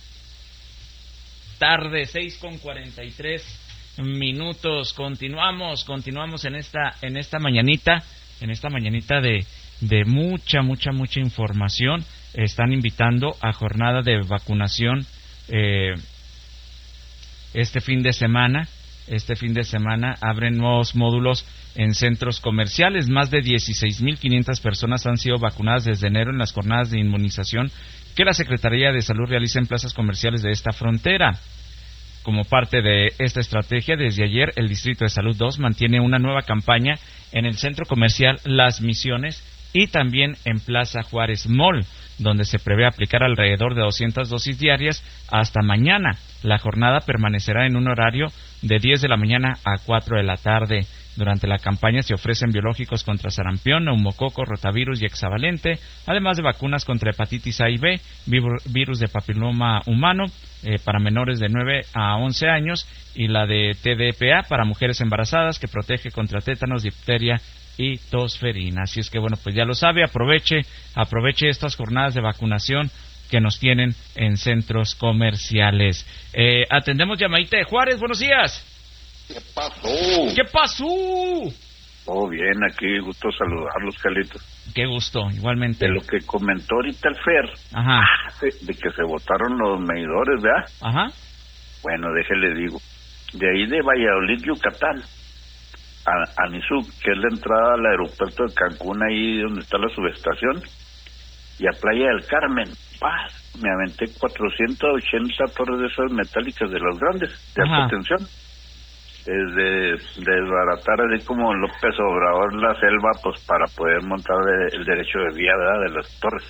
S6: tarde, seis con cuarenta y tres minutos. Continuamos, continuamos en esta, en esta mañanita, en esta mañanita de, de mucha, mucha, mucha información. Están invitando a jornada de vacunación eh, este fin de semana. Este fin de semana abren nuevos módulos en centros comerciales. Más de dieciséis mil quinientas personas han sido vacunadas desde enero en las jornadas de inmunización que la Secretaría de Salud realiza en plazas comerciales de esta frontera. Como parte de esta estrategia, desde ayer el Distrito de Salud dos mantiene una nueva campaña en el centro comercial Las Misiones y también en Plaza Juárez Mall, donde se prevé aplicar alrededor de doscientas dosis diarias hasta mañana. La jornada permanecerá en un horario de diez de la mañana a cuatro de la tarde. Durante la campaña se ofrecen biológicos contra sarampión, neumococo, rotavirus y hexavalente, además de vacunas contra hepatitis A y B, virus de papiloma humano eh, para menores de nueve a once años y la de T D P A para mujeres embarazadas, que protege contra tétanos, difteria y tosferina. Así es que bueno, pues ya lo sabe, aproveche, aproveche estas jornadas de vacunación que nos tienen en centros comerciales. Eh, atendemos llamadita de Juárez, buenos días.
S3: ¿Qué pasó?
S6: ¿Qué pasó?
S3: Todo bien, aquí, gusto saludarlos, Carlitos.
S6: Qué gusto, igualmente.
S3: De lo que comentó ahorita el Fer,
S6: ajá,
S3: de, de que se votaron los medidores, ¿verdad?
S6: Ajá.
S3: Bueno, déjele digo, de ahí de Valladolid, Yucatán, a, a Nizuc, que es la entrada al aeropuerto de Cancún, ahí donde está la subestación, y a Playa del Carmen, paz, me aventé cuatrocientas ochenta torres de esas metálicas de las grandes, de
S6: ajá,
S3: alta tensión. Desde desbaratar así como López Obrador la selva, pues para poder montar el derecho de vía, ¿verdad?, de las torres.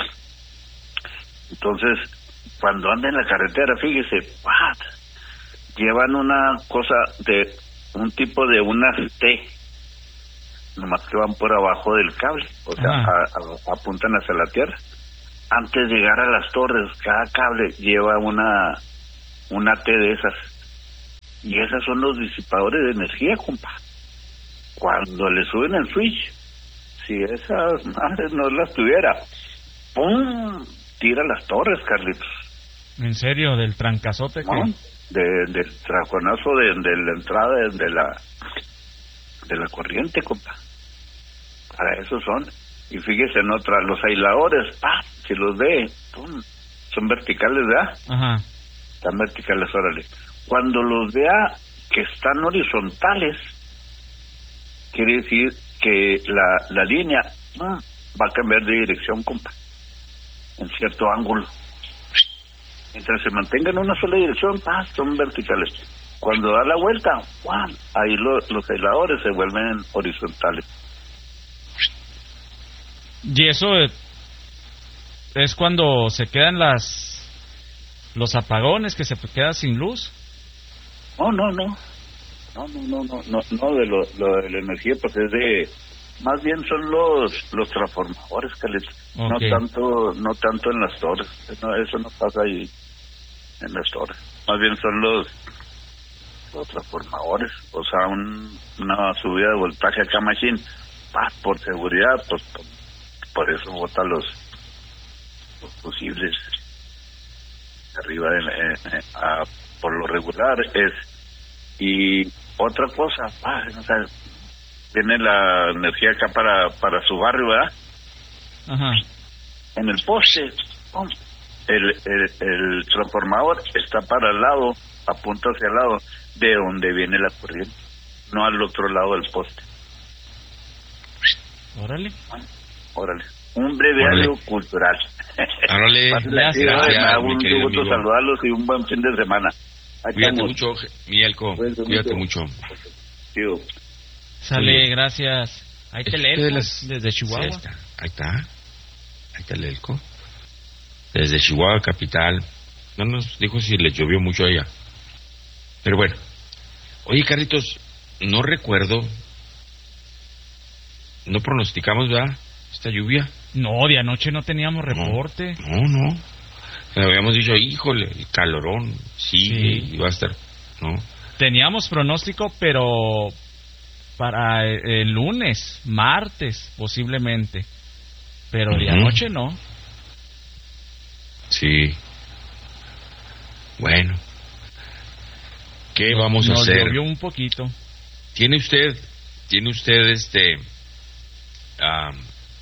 S3: Entonces, cuando anda en la carretera, fíjese, ¡what!, llevan una cosa de un tipo de unas T, nomás que van por abajo del cable, o sea, a, a, apuntan hacia la tierra. Antes de llegar a las torres, cada cable lleva una una T de esas.
S7: Y esos son los disipadores de energía, compa. Cuando le suben el switch, si esas madres no las tuviera, ¡pum!, tira las torres, Carlitos.
S6: ¿En serio? ¿Del trancazote?
S7: ¿No? De, del traconazo de, de la entrada de, de la de la corriente, compa. Para eso son. Y fíjese en otra, los aisladores, ¡pah!, si los ve, ¡pum!, son verticales, ¿verdad?
S6: Ajá.
S7: Están verticales, órale. Cuando los vea que están horizontales, quiere decir que la, la línea ah, va a cambiar de dirección, compa, en cierto ángulo. Mientras se mantenga en una sola dirección, ah, son verticales. Cuando da la vuelta, ¡guau!, ahí lo, los aisladores se vuelven horizontales.
S6: Y eso es cuando se quedan las los apagones, que se queda sin luz.
S7: No, no, no. No, no, no, no, no, no de lo, lo de la energía, pues es de, más bien son los los transformadores, Caleta. Okay. No tanto, no tanto en las torres. No, eso no pasa ahí en las torres. Más bien son los los transformadores, o sea, un, una subida de voltaje acá machine, ah, por seguridad, pues por, por eso bota los los fusibles arriba de la, eh, eh, a, por lo regular es. Y otra cosa, ah, o sea, tiene la energía acá para para su barrio, ¿verdad?
S6: Ajá.
S7: En el poste, oh, el, el el transformador está para el lado, apunta hacia el lado de donde viene la corriente, no al otro lado del poste.
S6: Órale.
S7: Ah, órale. Un breviario cultural.
S8: Órale.
S7: Gracias.
S8: Gracias,
S7: un gusto saludarlos y un buen fin de semana.
S8: Ahí Cuídate estamos. mucho, Mielco. Cuídate, Cuídate mucho. mucho.
S7: Tío.
S6: Sale, gracias. Ahí te leo, las... desde Chihuahua.
S8: Sí, ahí está. Ahí está el Elco. Desde Chihuahua, capital. No nos dijo si le llovió mucho allá. Pero bueno. Oye, Carlitos, no recuerdo. No pronosticamos, ¿verdad? Esta lluvia.
S6: No, de anoche no teníamos reporte.
S8: No, no. no. Habíamos dicho, híjole, el calorón sigue sí. y va a estar, ¿no?
S6: Teníamos pronóstico, pero para el lunes, martes, posiblemente. Pero uh-huh. de anoche no.
S8: Sí. Bueno. ¿Qué nos, vamos a
S6: nos
S8: hacer?
S6: Llovió un poquito.
S8: ¿Tiene usted, tiene usted este, uh,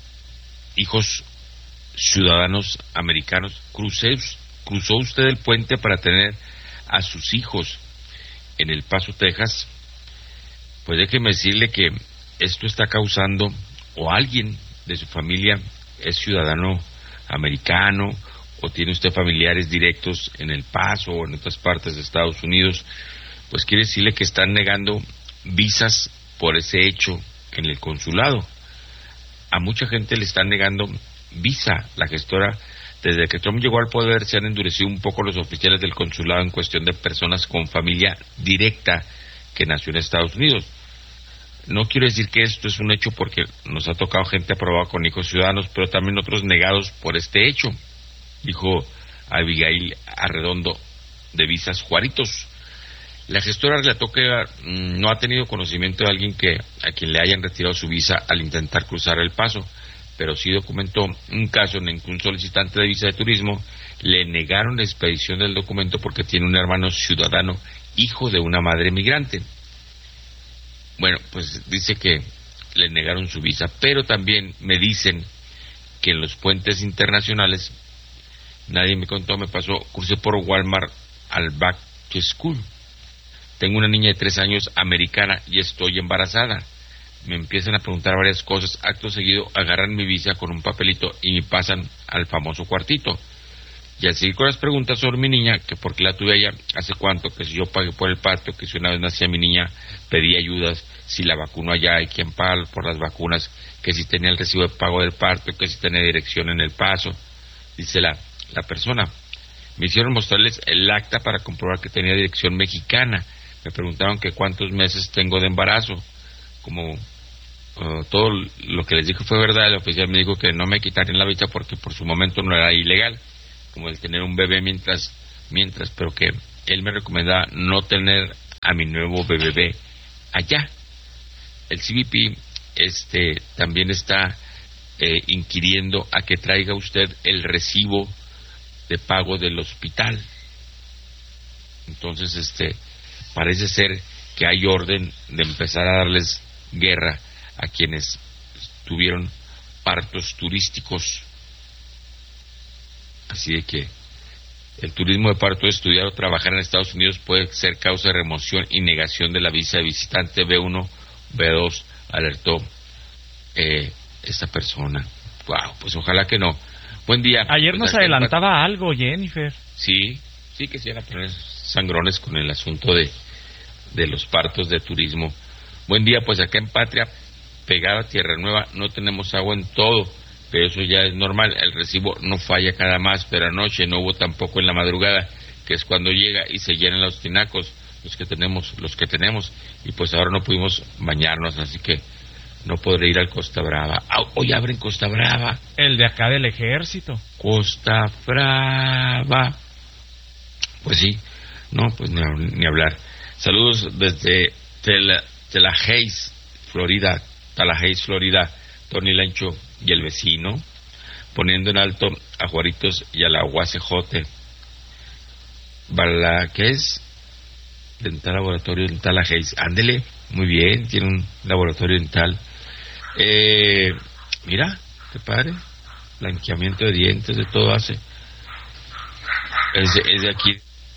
S8: hijos ciudadanos americanos? Crucé, cruzó usted el puente para tener a sus hijos en El Paso, Texas. Pues déjeme decirle que esto está causando, o alguien de su familia es ciudadano americano, o tiene usted familiares directos en El Paso o en otras partes de Estados Unidos, pues quiere decirle que están negando visas por ese hecho en el consulado. A mucha gente le están negando visa. La gestora, desde que Trump llegó al poder, se han endurecido un poco los oficiales del consulado en cuestión de personas con familia directa que nació en Estados Unidos. No quiero decir que esto es un hecho, porque nos ha tocado gente aprobada con hijos ciudadanos, pero también otros negados por este hecho, dijo Abigail Arredondo de Visas Juaritos. La gestora relató que mmm, no ha tenido conocimiento de alguien que a quien le hayan retirado su visa al intentar cruzar El Paso, pero sí documentó un caso en el que un solicitante de visa de turismo le negaron la expedición del documento porque tiene un hermano ciudadano, hijo de una madre migrante. Bueno, pues dice que le negaron su visa, pero también me dicen que en los puentes internacionales, nadie me contó, me pasó, crucé por Walmart al Back to School. Tengo una niña de tres años americana y estoy embarazada. Me empiezan a preguntar varias cosas. Acto seguido agarran mi visa con un papelito y me pasan al famoso cuartito. Y al seguir con las preguntas sobre mi niña, que por qué la tuve allá, hace cuánto, que si yo pagué por el parto, que si una vez nacía mi niña pedí ayudas, si la vacuno allá hay quien paga por las vacunas, que si tenía el recibo de pago del parto, que si tenía dirección en El Paso. Dice la, la persona. Me hicieron mostrarles el acta para comprobar que tenía dirección mexicana. Me preguntaron que cuántos meses tengo de embarazo. Como uh, todo lo que les dije fue verdad, el oficial me dijo que no me quitarían la visa porque por su momento no era ilegal, como el tener un bebé mientras, mientras, pero que él me recomendaba no tener a mi nuevo B B B allá. El C B P este, también está eh, inquiriendo a que traiga usted el recibo de pago del hospital. Entonces, este, parece ser que hay orden de empezar a darles guerra a quienes tuvieron partos turísticos. Así de que el turismo de parto, estudiar o trabajar en Estados Unidos puede ser causa de remoción y negación de la visa de visitante. B uno, B dos, alertó eh, esta persona. Wow, pues ojalá que no. Buen día.
S6: Ayer
S8: pues
S6: nos adelantaba pat... algo, Jennifer.
S8: Sí, sí que se iban a poner sangrones con el asunto de, de los partos de turismo. Buen día, pues acá en Patria, pegada a Tierra Nueva, no tenemos agua en todo, pero eso ya es normal. El recibo no falla cada más, pero anoche no hubo tampoco en la madrugada, que es cuando llega y se llenan los tinacos, los que tenemos, los que tenemos, y pues ahora no pudimos bañarnos, así que no podré ir al Costa Brava. Ah, hoy abren Costa Brava.
S6: El de acá del ejército.
S8: Costa Brava. Pues sí, no, pues ni, ni hablar. Saludos desde Tel, Tallahassee, Florida, Tallahassee, Florida, Tony Lancho y el vecino, poniendo en alto a Juaritos y a la U A C J. ¿Para qué es? Dental Laboratorio Dental Tallahassee. Ándele, muy bien, tiene un laboratorio dental. Eh, mira, qué padre, blanqueamiento de dientes, de todo hace. Es de, es de aquí,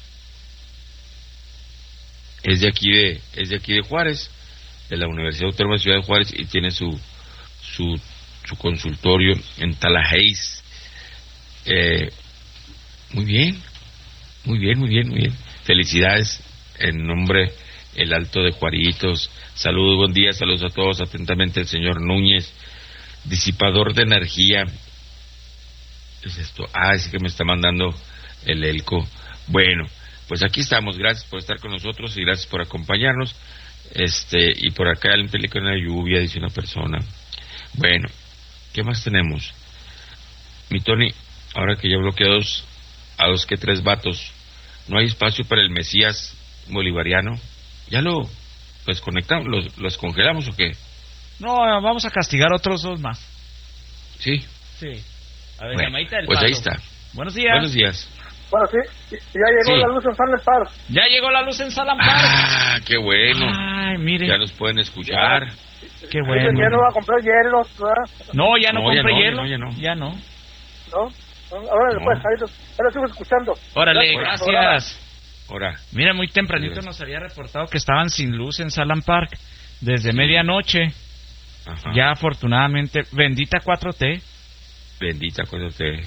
S8: es de aquí de, es de aquí de Juárez, de la Universidad Autónoma de Ciudad de Juárez, y tiene su su su consultorio en Tallahassee. Eh, muy bien, muy bien, muy bien, muy bien. Felicidades en nombre el Alto de Juaritos. Saludos, buen día, saludos a todos. Atentamente el señor Núñez, disipador de energía. ¿Qué es esto? Ah, es que me está mandando el Elco. Bueno, pues aquí estamos. Gracias por estar con nosotros y gracias por acompañarnos. Este, y por acá el película de lluvia, dice una persona. Bueno, ¿qué más tenemos? Mi Tony, ahora que ya bloqueados a dos que tres vatos, ¿no hay espacio para el Mesías bolivariano? ¿Ya lo desconectamos, los, los congelamos o qué?
S6: No, vamos a castigar otros dos más.
S8: ¿Sí?
S6: Sí. A ver,
S8: bueno,
S6: llamadita del
S8: pues
S6: paso.
S8: ahí está.
S6: Buenos días.
S8: Buenos días.
S10: Bueno, sí, ya llegó
S8: Sí.
S10: la luz en Salem Park.
S6: Ya llegó la luz en Salem Park.
S8: Ah, qué bueno.
S6: Ay, mire.
S8: Ya nos pueden escuchar.
S6: Qué
S10: Ahí
S6: bueno.
S10: ya no va a comprar hielos, ¿verdad?
S6: No, ya no,
S8: No, ya
S6: compré
S8: no,
S6: hielo.
S8: ya no,
S6: Ya no.
S10: ¿No? Ahora
S8: No.
S10: después, ahí lo, ahí lo sigo escuchando.
S6: Órale,
S10: Gracias por la
S6: gracias.
S8: Ahora,
S6: Mira, muy tempranito nos había reportado que estaban sin luz en Salem Park desde medianoche.
S8: ajá.
S6: Ya afortunadamente, bendita cuatro T.
S8: Bendita cosa te.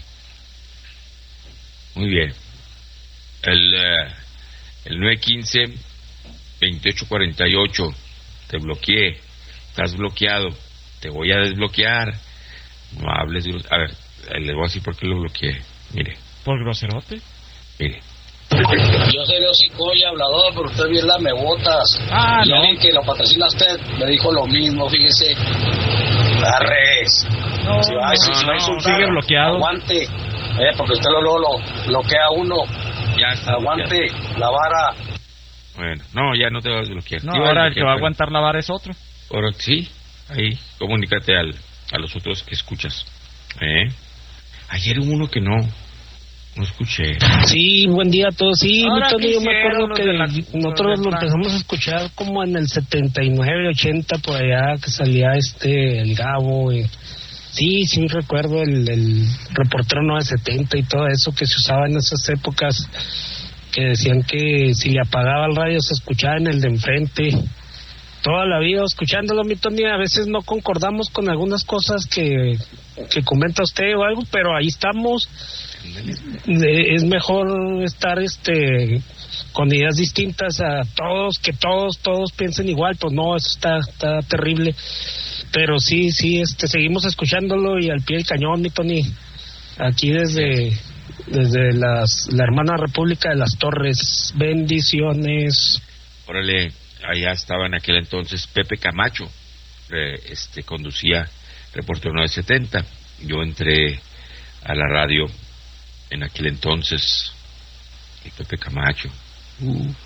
S8: Muy bien. El, uh, el nueve quince veintiocho cuarenta y ocho. Te bloqueé. Estás bloqueado. Te voy a desbloquear. No hables. De... A ver, le voy a decir por qué lo bloqueé. Mire.
S6: ¿Por groserote?
S8: Mire.
S11: Yo soy de hocico y hablador, pero usted bien la me botas.
S6: Ah,
S11: y
S6: no.
S11: alguien que lo patrocina a usted me dijo lo mismo, fíjese. Arres.
S6: No,
S11: Si va,
S6: no,
S11: si, si va a
S6: no,
S11: insultar,
S6: sigue bloqueado.
S11: aguante. Eh, porque usted lo, lo, lo bloquea a uno.
S8: Ya está.
S11: Aguante
S8: bloqueado.
S11: la vara.
S8: Bueno, no, ya no te vas a desbloquear.
S6: No,
S8: Te iba a
S6: ahora el que
S8: desbloquear,
S6: va a
S8: pero-
S6: aguantar la vara es otro.
S8: Ahora sí, ahí, comunícate al, a los otros que escuchas. ¿Eh? Ayer hubo uno que no, no escuché.
S12: Sí, buen día a todos. Sí,
S6: Ahora,
S12: mi Tony,
S6: ¿qué
S12: yo me
S6: hicieron
S12: acuerdo
S6: los
S12: que
S6: de la-
S12: nosotros
S6: los de
S12: lo
S6: la-
S12: empezamos a escuchar como en el setenta y nueve, ochenta, por allá, que salía este, el Gabo. Y... Sí, sí recuerdo el, el reportero nueve setenta y todo eso que se usaba en esas épocas, que decían que si le apagaba el radio se escuchaba en el de enfrente. Toda la vida escuchándolo, mi Tony. A veces no concordamos con algunas cosas que, que comenta usted o algo, pero ahí estamos. Eh, es mejor estar este con ideas distintas a todos, que todos todos piensen igual. Pues no, eso está está terrible, pero sí sí este seguimos escuchándolo y al pie del cañón, mi Tony, aquí desde desde las la hermana República de las Torres. Bendiciones.
S8: Órale, allá estaba en aquel entonces Pepe Camacho, eh, este conducía Reportero nueve setenta. Yo entré a la radio en aquel entonces, y Pepe Camacho. Uh,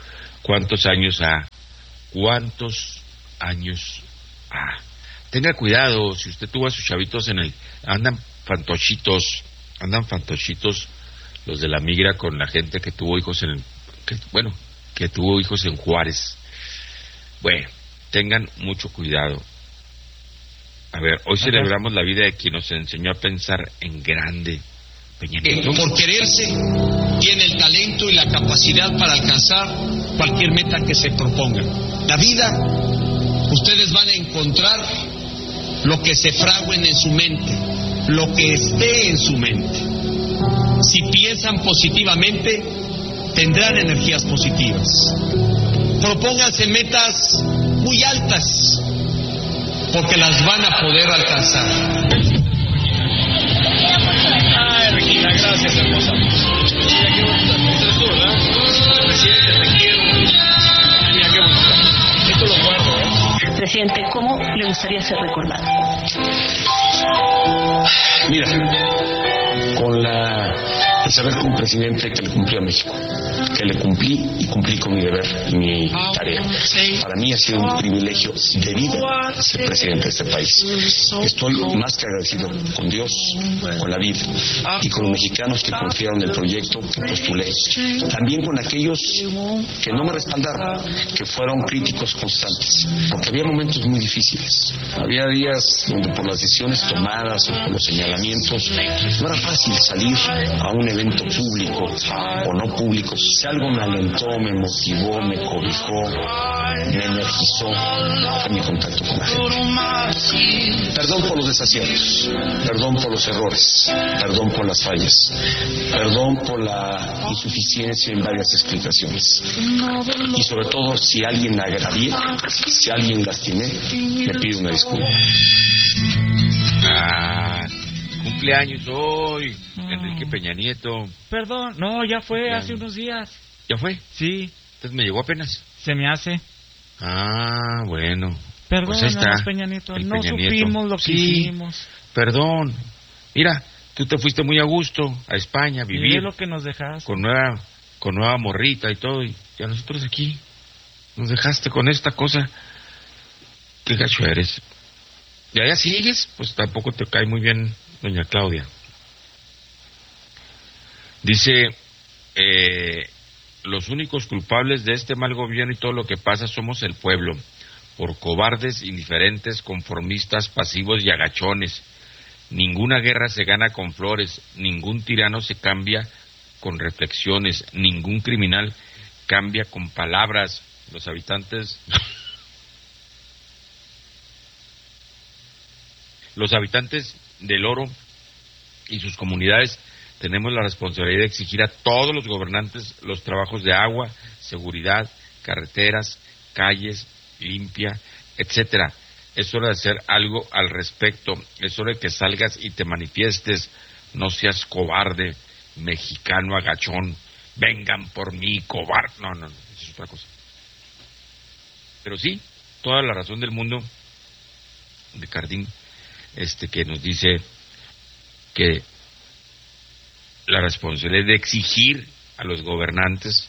S8: ¿Cuántos años ha? ¿Cuántos años ha? Tenga cuidado, si usted tuvo a sus chavitos en el... Andan fantochitos, andan fantochitos los de la migra con la gente que tuvo hijos en... Que, bueno, que tuvo hijos en Juárez. Bueno, tengan mucho cuidado. A ver, hoy celebramos la vida de quien nos enseñó a pensar en grande. Peña Nieto.
S13: Por quererse, tiene el talento y la capacidad para alcanzar cualquier meta que se proponga. La vida, ustedes van a encontrar lo que se fraguen en su mente, lo que esté en su mente. Si piensan positivamente, tendrán energías positivas. Propónganse metas muy altas, porque las van a poder alcanzar.
S14: Ay, Regina, gracias, hermosa. Mira qué bonita. Esta es tú, ¿verdad? Presidente, te quiero. Mira qué bonita. Esto lo guardo, ¿eh?
S15: Presidente, ¿cómo le gustaría ser recordado?
S16: Mira, con la... el saber como presidente que le cumplí a México, que le cumplí y cumplí con mi deber y mi tarea. Para mí ha sido un privilegio de vida ser presidente de este país. Estoy más que agradecido con Dios, con la vida y con los mexicanos que confiaron en el proyecto que postulé. También con aquellos que no me respaldaron, que fueron críticos constantes, porque había momentos muy difíciles. Había días donde por las decisiones tomadas o por los señalamientos no era fácil salir a un evento público o no público. Si algo me alentó, me motivó, me cobijó, me energizó, fue mi contacto con la gente. Perdón por los desaciertos, perdón por los errores, perdón por las fallas, perdón por la insuficiencia en varias explicaciones. Y sobre todo, si alguien agravié, si alguien lastimé, le pido una disculpa.
S8: Ah, cumpleaños hoy, Enrique Peña Nieto.
S6: Perdón, no, ya fue ya. Hace unos días.
S8: ¿Ya fue?
S6: Sí.
S8: Entonces me llegó apenas.
S6: Se me hace.
S8: Ah, bueno.
S6: Perdón,
S8: pues ahí está.
S6: Peña Nieto,
S8: el
S6: no
S8: Peña
S6: supimos
S8: Nieto.
S6: lo que
S8: sí,
S6: hicimos.
S8: Perdón. Mira, tú te fuiste muy a gusto a España a vivir.
S6: Y es lo que nos dejaste.
S8: Con nueva, con nueva morrita y todo, y ya nosotros aquí nos dejaste con esta cosa. Qué gacho eres. Y allá sigues, pues tampoco te cae muy bien doña Claudia. Dice, eh, los únicos culpables de este mal gobierno y todo lo que pasa somos el pueblo, por cobardes, indiferentes, conformistas, pasivos y agachones. Ninguna guerra se gana con flores, ningún tirano se cambia con reflexiones, ningún criminal cambia con palabras. Los habitantes... Los habitantes del Oro y sus comunidades tenemos la responsabilidad de exigir a todos los gobernantes los trabajos de agua, seguridad, carreteras, calles, limpia, etcétera. Es hora de hacer algo al respecto. Es hora de que salgas y te manifiestes. No seas cobarde, mexicano agachón. Vengan por mí, cobarde. No, no, no, eso es otra cosa. Pero sí, toda la razón del mundo de Cardín. Este que nos dice que la responsabilidad de exigir a los gobernantes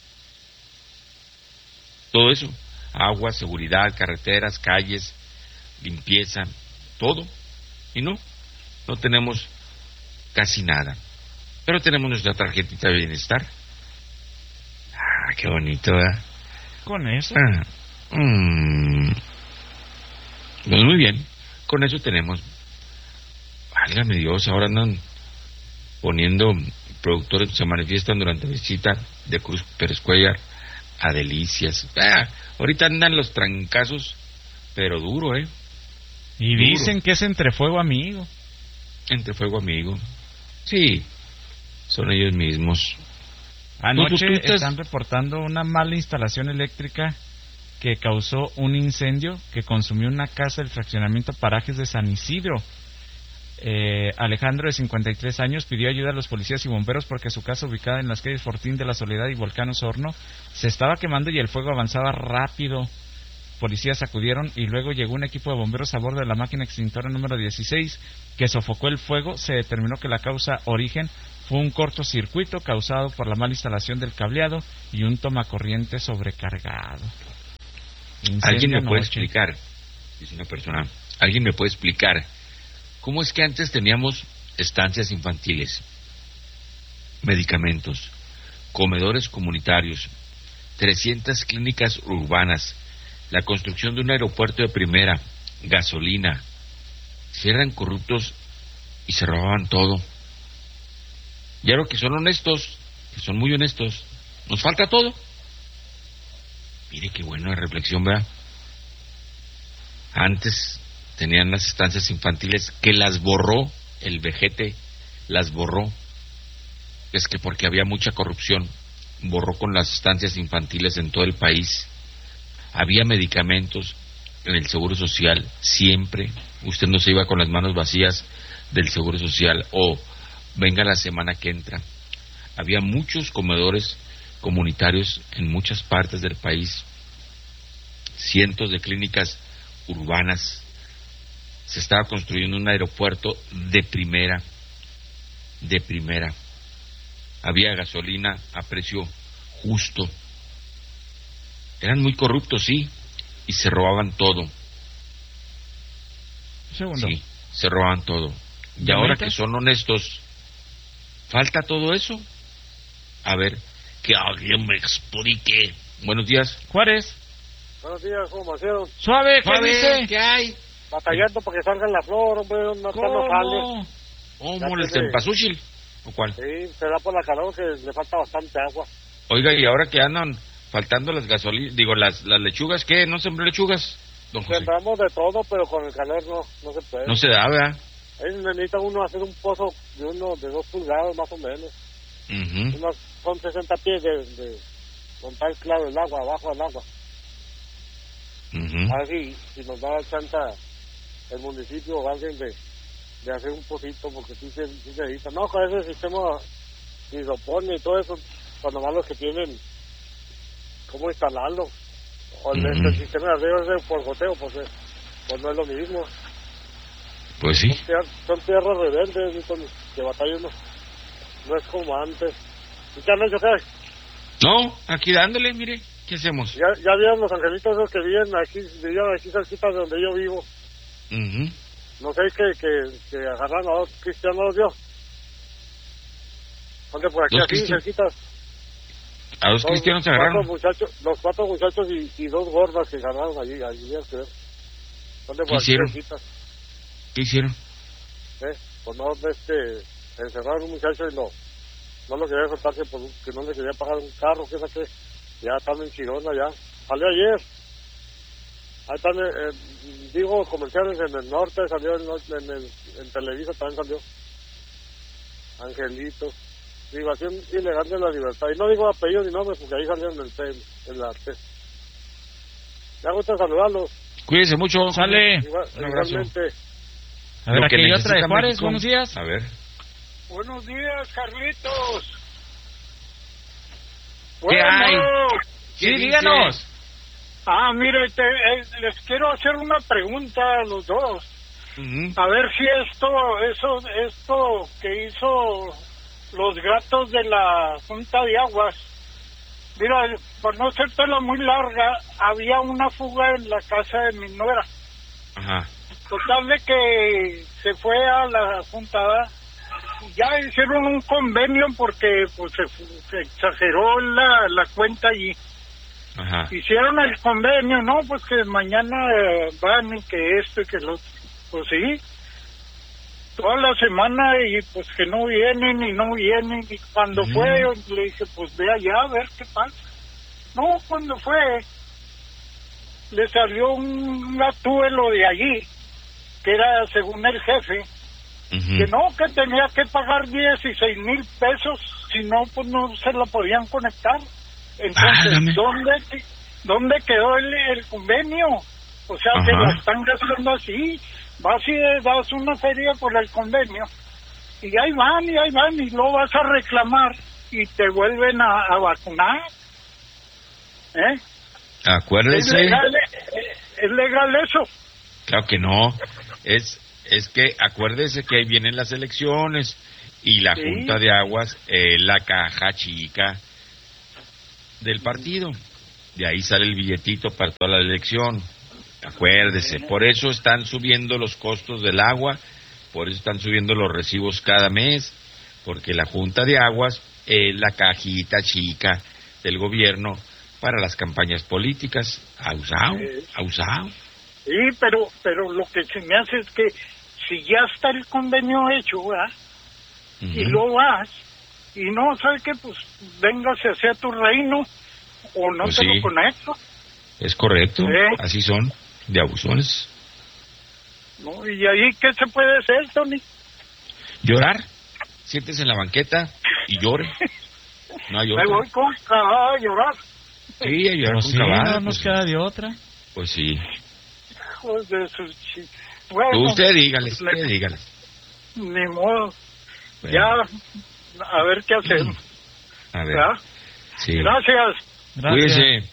S8: todo eso, agua, seguridad, carreteras, calles, limpieza, todo, y no, no tenemos casi nada, pero tenemos nuestra tarjetita de bienestar. Ah, qué bonito, ¿eh?
S6: Con eso.
S8: Ah, mmm, pues muy bien. Con eso tenemos. Válgame Dios, ahora andan poniendo productores que se manifiestan durante la visita de Cruz Pérez Cuellar a Delicias. Ah, ahorita andan los trancazos, pero duro, ¿eh?
S6: Y
S8: duro.
S6: Dicen que es entre fuego amigo.
S8: Entre fuego amigo. Sí, son ellos mismos.
S6: Anoche ¿Tú, tú, tú están reportando una mala instalación eléctrica que causó un incendio que consumió una casa del fraccionamiento Parajes de San Isidro. Eh, Alejandro, de cincuenta y tres años, pidió ayuda a los policías y bomberos porque su casa, ubicada en las calles Fortín de la Soledad y Volcán Osorno, se estaba quemando y el fuego avanzaba rápido. Policías acudieron y luego llegó un equipo de bomberos a bordo de la máquina extintora número dieciséis que sofocó el fuego. Se determinó que la causa origen Fue un cortocircuito causado por la mala instalación del cableado y un tomacorriente sobrecargado. Incendio
S8: ¿Alguien me
S6: anoche.
S8: puede explicar? Dice una persona. ¿Alguien me puede explicar cómo es que antes teníamos estancias infantiles, medicamentos, comedores comunitarios, trescientas clínicas urbanas, la construcción de un aeropuerto de primera, gasolina? Si eran corruptos y se robaban todo. Y ahora que son honestos, que son muy honestos, nos falta todo. Mire qué buena reflexión, ¿verdad? Antes tenían las estancias infantiles que las borró el vejete, las borró. Es que porque había mucha corrupción, borró con las estancias infantiles en todo el país. Había medicamentos en el Seguro Social, siempre. Usted no se iba con las manos vacías del Seguro Social, o venga la semana que entra. Había muchos comedores comunitarios en muchas partes del país, cientos de clínicas urbanas. Se estaba construyendo un aeropuerto de primera, de primera. Había gasolina a precio justo. Eran muy corruptos, sí, y se robaban todo.
S6: Segundo.
S8: Sí, se robaban todo. Y ahora que son honestos, ¿falta todo eso? A ver, que alguien me explique. Buenos días.
S6: Juárez.
S10: Buenos días, ¿cómo hicieron?
S6: Suave, ¿qué
S8: Suave,
S6: dice?
S8: ¿qué hay?
S10: Batallando para que salga la flor, hombre, no,
S6: ¿Cómo?
S10: no sale.
S8: ¿Cómo,
S10: Ya
S8: el
S10: que se-
S8: cempasúchil? ¿O cuál?
S10: Sí, se da por la calor que le falta bastante agua.
S8: Oiga, y ahora que andan faltando las gasolinas, digo, las, las lechugas, ¿qué? ¿No sembró lechugas, don José?
S10: Sembramos de todo, pero con el calor no, no se puede.
S8: No se da, ¿verdad?
S10: Ahí necesita uno hacer un pozo de uno de dos pulgadas más o menos.
S8: Ujú.
S10: Unos, son sesenta pies de, de montar claro el agua, abajo del agua.
S8: Ujú.
S10: A ver si, si nos da chanta el municipio o alguien de, de hacer un pocito, porque sí se, sí se necesita. No, con ese sistema hidropónico y todo eso, cuando más los que tienen cómo instalarlo. O el,
S8: Ujú.
S10: el sistema de arriba es de por goteo, pues, eh, pues no es lo mismo.
S8: Pues sí.
S10: Son, tier- son tierras rebeldes, y con- que batalla uno. No es como antes. ¿Y qué han hecho qué?
S8: No, aquí dándole, mire, ¿qué hacemos?
S10: Ya, ya vieron los angelitos esos que viven aquí, vivían aquí cerquita de donde yo vivo.
S8: Ujú.
S10: No sé que, que, que agarran a dos cristianos los dio. ¿Dónde por aquí,
S8: ¿Dos
S10: aquí,
S8: cristianos?
S10: cerquita?
S8: A dos
S10: Los
S8: cristianos se
S10: cuatro
S8: agarraron.
S10: muchachos, los cuatro muchachos y, y dos gordas que agarraron allí, allí, creo. ¿Dónde
S8: ¿Qué
S10: por aquí,
S8: hicieron?
S10: cerquita?
S8: ¿Qué hicieron?
S10: ¿Eh? Pues no, este, encerraron un muchacho y no, no lo quería soltarse porque no le quería pagar un carro, que saqué. Ya están en Chirona, ya. Salió ayer. Ahí están, eh, eh, digo, comerciales en el norte, salió en, en, el, en Televisa, también salió. Angelito. Privación ilegal de la libertad. Y no digo apellido ni nombre porque ahí salieron en el T, en la T. Me gusta saludarlos.
S8: Cuídese mucho.
S6: Sale.
S10: Igual,
S8: Un abrazo.
S10: igualmente.
S6: A ver,
S8: Lo
S6: aquí
S8: que
S6: hay otra de
S8: necesita
S6: Juárez.
S8: México.
S6: Buenos días.
S8: A ver.
S4: Buenos días, Carlitos.
S8: ¿Qué hay?
S6: Sí,
S8: ¿Qué dice?
S6: díganos.
S4: Ah, mire, te- eh, les quiero hacer una pregunta a los dos.
S8: Ujú.
S4: A ver si esto, eso, esto que hizo los gatos de la Junta de Aguas. Mira, por no ser tela muy larga, había una fuga en la casa de mi nuera.
S8: Ajá.
S4: Total de que se fue a la juntada, ya hicieron un convenio porque pues se, se exageró la, la cuenta allí.
S8: Ajá.
S4: Hicieron el convenio, no, pues que mañana eh, van y que esto y que lo otro. Pues sí, toda la semana y pues que no vienen y no vienen. Y cuando
S8: Mm.
S4: fue, le dije, pues ve allá a ver qué pasa. No, cuando fue, le salió un gatuelo de allí, que era según el jefe,
S8: Ujú.
S4: que no, que tenía que pagar dieciséis mil pesos, si no, pues no se la podían conectar. Entonces,
S8: Válgame.
S4: ¿dónde, ¿dónde quedó el, el convenio? O sea, que
S8: Ajá.
S4: la están gastando así. Vas y das una feria por el convenio, y ahí van, y ahí van, y luego vas a reclamar, y te vuelven a, a vacunar. ¿Eh? ¿Es
S8: Acuérdese.
S4: legal, ¿Es legal eso?
S8: Claro que no. Es, es que acuérdese que ahí vienen las elecciones Y la
S17: Sí.
S8: Junta de Aguas es la caja chica del partido. De ahí sale el billetito para toda la elección. Acuérdese, por eso están subiendo los costos del agua, por eso están subiendo los recibos cada mes, porque la Junta de Aguas es la cajita chica del gobierno para las campañas políticas. Ausao,
S17: Eh.
S8: ausao.
S17: Sí, pero, pero lo que se me hace es que si ya está el convenio hecho, ¿verdad? Y lo vas, y no, ¿sabes qué? Pues véngase hacia tu reino, o no
S8: Pues
S17: te
S8: sí.
S17: lo conecto,
S8: Es correcto,
S17: ¿Eh?
S8: así son, de abusones.
S17: ¿no? Y ahí, ¿qué se puede hacer, Tony?
S8: Llorar, siéntese en la banqueta y llore. No hay
S17: Me
S8: otra.
S17: voy con a llorar.
S8: Sí, a llorar
S6: Pues
S8: con
S6: sí,
S8: cabada,
S6: no nos
S8: pues,
S6: queda de otra.
S8: pues sí.
S17: Hijos de su chi- Bueno,
S8: Tú usted dígale,
S17: pues,
S8: usted
S17: le-
S8: dígale.
S17: Ni modo.
S8: Bueno.
S17: Ya, a ver qué hacemos.
S8: A ver,
S17: ¿verdad?
S8: sí.
S17: Gracias.
S8: Cuídese.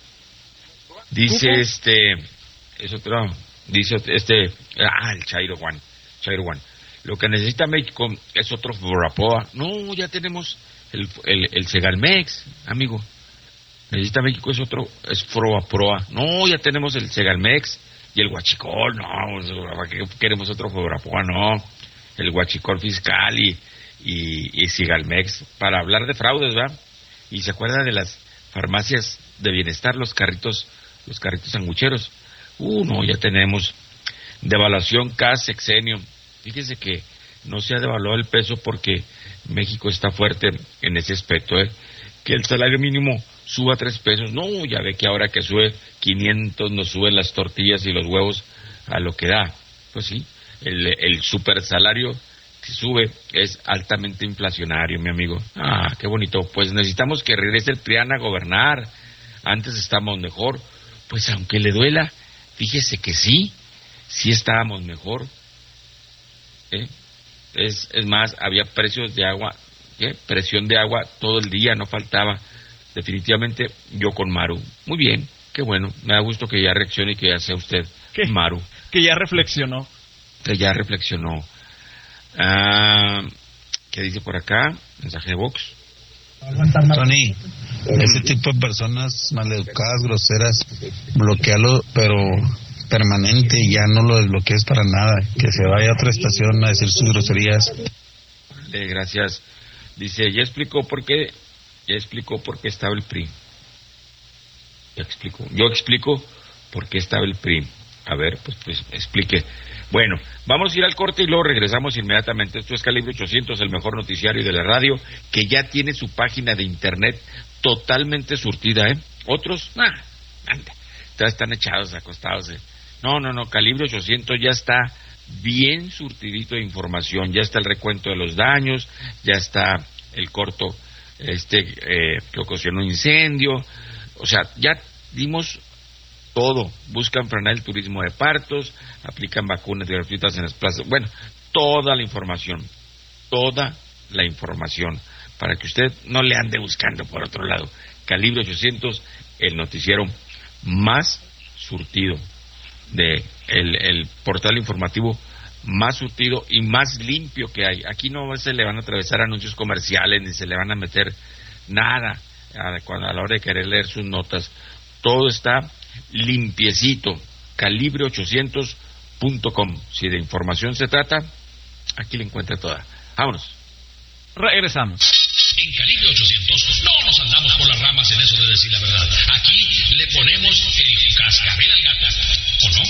S8: Dice
S17: ¿Tú qué?
S8: este, es otro, dice este, ah, el Chairo Juan, Chairo Juan. Lo que necesita México es otro Foraproa. No, ya tenemos el, el, el Segalmex, amigo. Necesita México es otro, es Foraproa. No, ya tenemos el Segalmex y el Huachicol. No, ¿para qué queremos otro Foraproa? No, el Huachicol fiscal y, y, y Segalmex para hablar de fraudes, ¿verdad? Y se acuerda de las farmacias de bienestar, los carritos, los carritos sangucheros. Uh, no, ya tenemos devaluación cada sexenio. Fíjese que no se ha devaluado el peso porque México está fuerte en ese aspecto, ¿eh? Que el salario mínimo suba tres pesos. No, ya ve que ahora que sube quinientos nos suben las tortillas y los huevos a lo que da. Pues sí, el, el super salario que sube es altamente inflacionario, mi amigo. Ah, qué bonito. Pues necesitamos que regrese el P R I A N a gobernar. Antes estábamos mejor. Pues aunque le duela, fíjese que sí, sí estábamos mejor. ¿Eh? Es, es más, había precios de agua, ¿qué? Presión de agua todo el día, no faltaba. Definitivamente yo con Maru. Muy bien, qué bueno. Me da gusto que ya reaccione y que ya sea usted
S6: ¿Qué?
S8: Maru.
S6: Que ya reflexionó.
S8: Que ya reflexionó. Ah, ¿qué dice por acá? Mensaje de Vox.
S18: Tony, ese tipo de personas maleducadas, groseras, bloquealo, pero permanente, ya no lo desbloquees para nada, que se vaya a otra estación a decir sus groserías.
S8: Eh, gracias. Dice, ya explicó por qué, ya explicó por qué estaba el P R I. Ya explicó. Yo explico por qué estaba el P R I. A ver, pues, pues explique. Bueno, vamos a ir al corte y luego regresamos inmediatamente. Esto es Calibre ochocientos, el mejor noticiario de la radio, que ya tiene su página de internet totalmente surtida, ¿eh? Otros, ah, anda, ya están echados, acostados, ¿eh? No, no, no, Calibre ochocientos ya está bien surtidito de información, ya está el recuento de los daños, ya está el corto este eh, que ocasionó un incendio, o sea, ya dimos todo. Buscan frenar el turismo de partos, aplican vacunas gratuitas en las plazas, bueno, toda la información, toda la información, para que usted no le ande buscando por otro lado. Calibre ochocientos, el noticiero más surtido, de el, el portal informativo más surtido y más limpio que hay. Aquí no se le van a atravesar anuncios comerciales, ni se le van a meter nada a, cuando, a la hora de querer leer sus notas. Todo está limpiecito. Calibre ochocientos punto com. Si de información se trata, aquí la encuentra toda. Vámonos.
S6: Regresamos.
S9: En Calibre ochocientos no nos andamos por las ramas en eso de decir la verdad. Aquí le ponemos el cascabel al gato, ¿o no?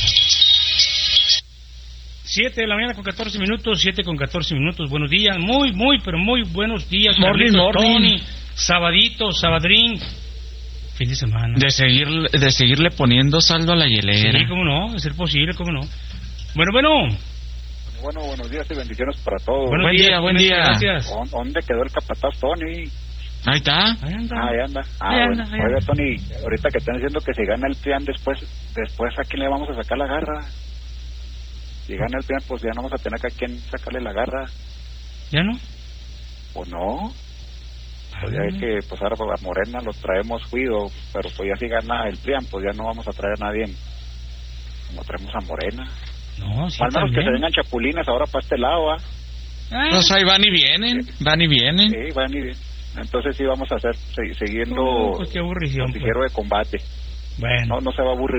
S19: Siete de la mañana con catorce minutos, siete con catorce minutos. Buenos días, muy, muy, pero muy buenos días.
S6: Morning,
S19: Carlitos,
S6: morning.
S19: Tony, sabadito, sabadrín. Fin de semana.
S6: De seguir, de seguirle poniendo saldo a la hielera.
S19: Sí, cómo no, de ser posible, cómo no. Bueno, bueno.
S20: Bueno, buenos días y bendiciones para todos.
S19: Buenos
S6: Buen
S19: días,
S6: día, buen
S19: muchas
S6: día.
S19: Gracias.
S20: ¿Dó- ¿Dónde quedó el capataz Tony?
S6: Ahí está.
S19: Ahí anda.
S20: Ah, ahí anda. Ah,
S19: Ahí
S20: bueno.
S19: anda, ahí
S20: Oiga,
S19: anda.
S20: Tony, ahorita que están diciendo que si gana el P R I A N después, después ¿a quién le vamos a sacar la garra? Si gana el P R I A N, pues ya no vamos a tener a quién sacarle la garra.
S19: ¿Ya no?
S20: ¿O no? Pues ya es que, pues ahora a Morena los traemos juido, pero pues ya si gana el P R I A N, pues ya no vamos a traer a nadie. No traemos a Morena.
S19: No, sí,
S20: Al menos que
S19: también.
S20: se vengan chapulines ahora para este lado, ¿ah?
S6: Ah. Pues ahí van y vienen, van y vienen.
S20: Sí, van y vienen. Entonces sí vamos a hacer, se, siguiendo
S19: no, pues qué aburrición,
S20: noticiero
S19: pues.
S20: de combate.
S19: Bueno.
S20: No, no se va a aburrir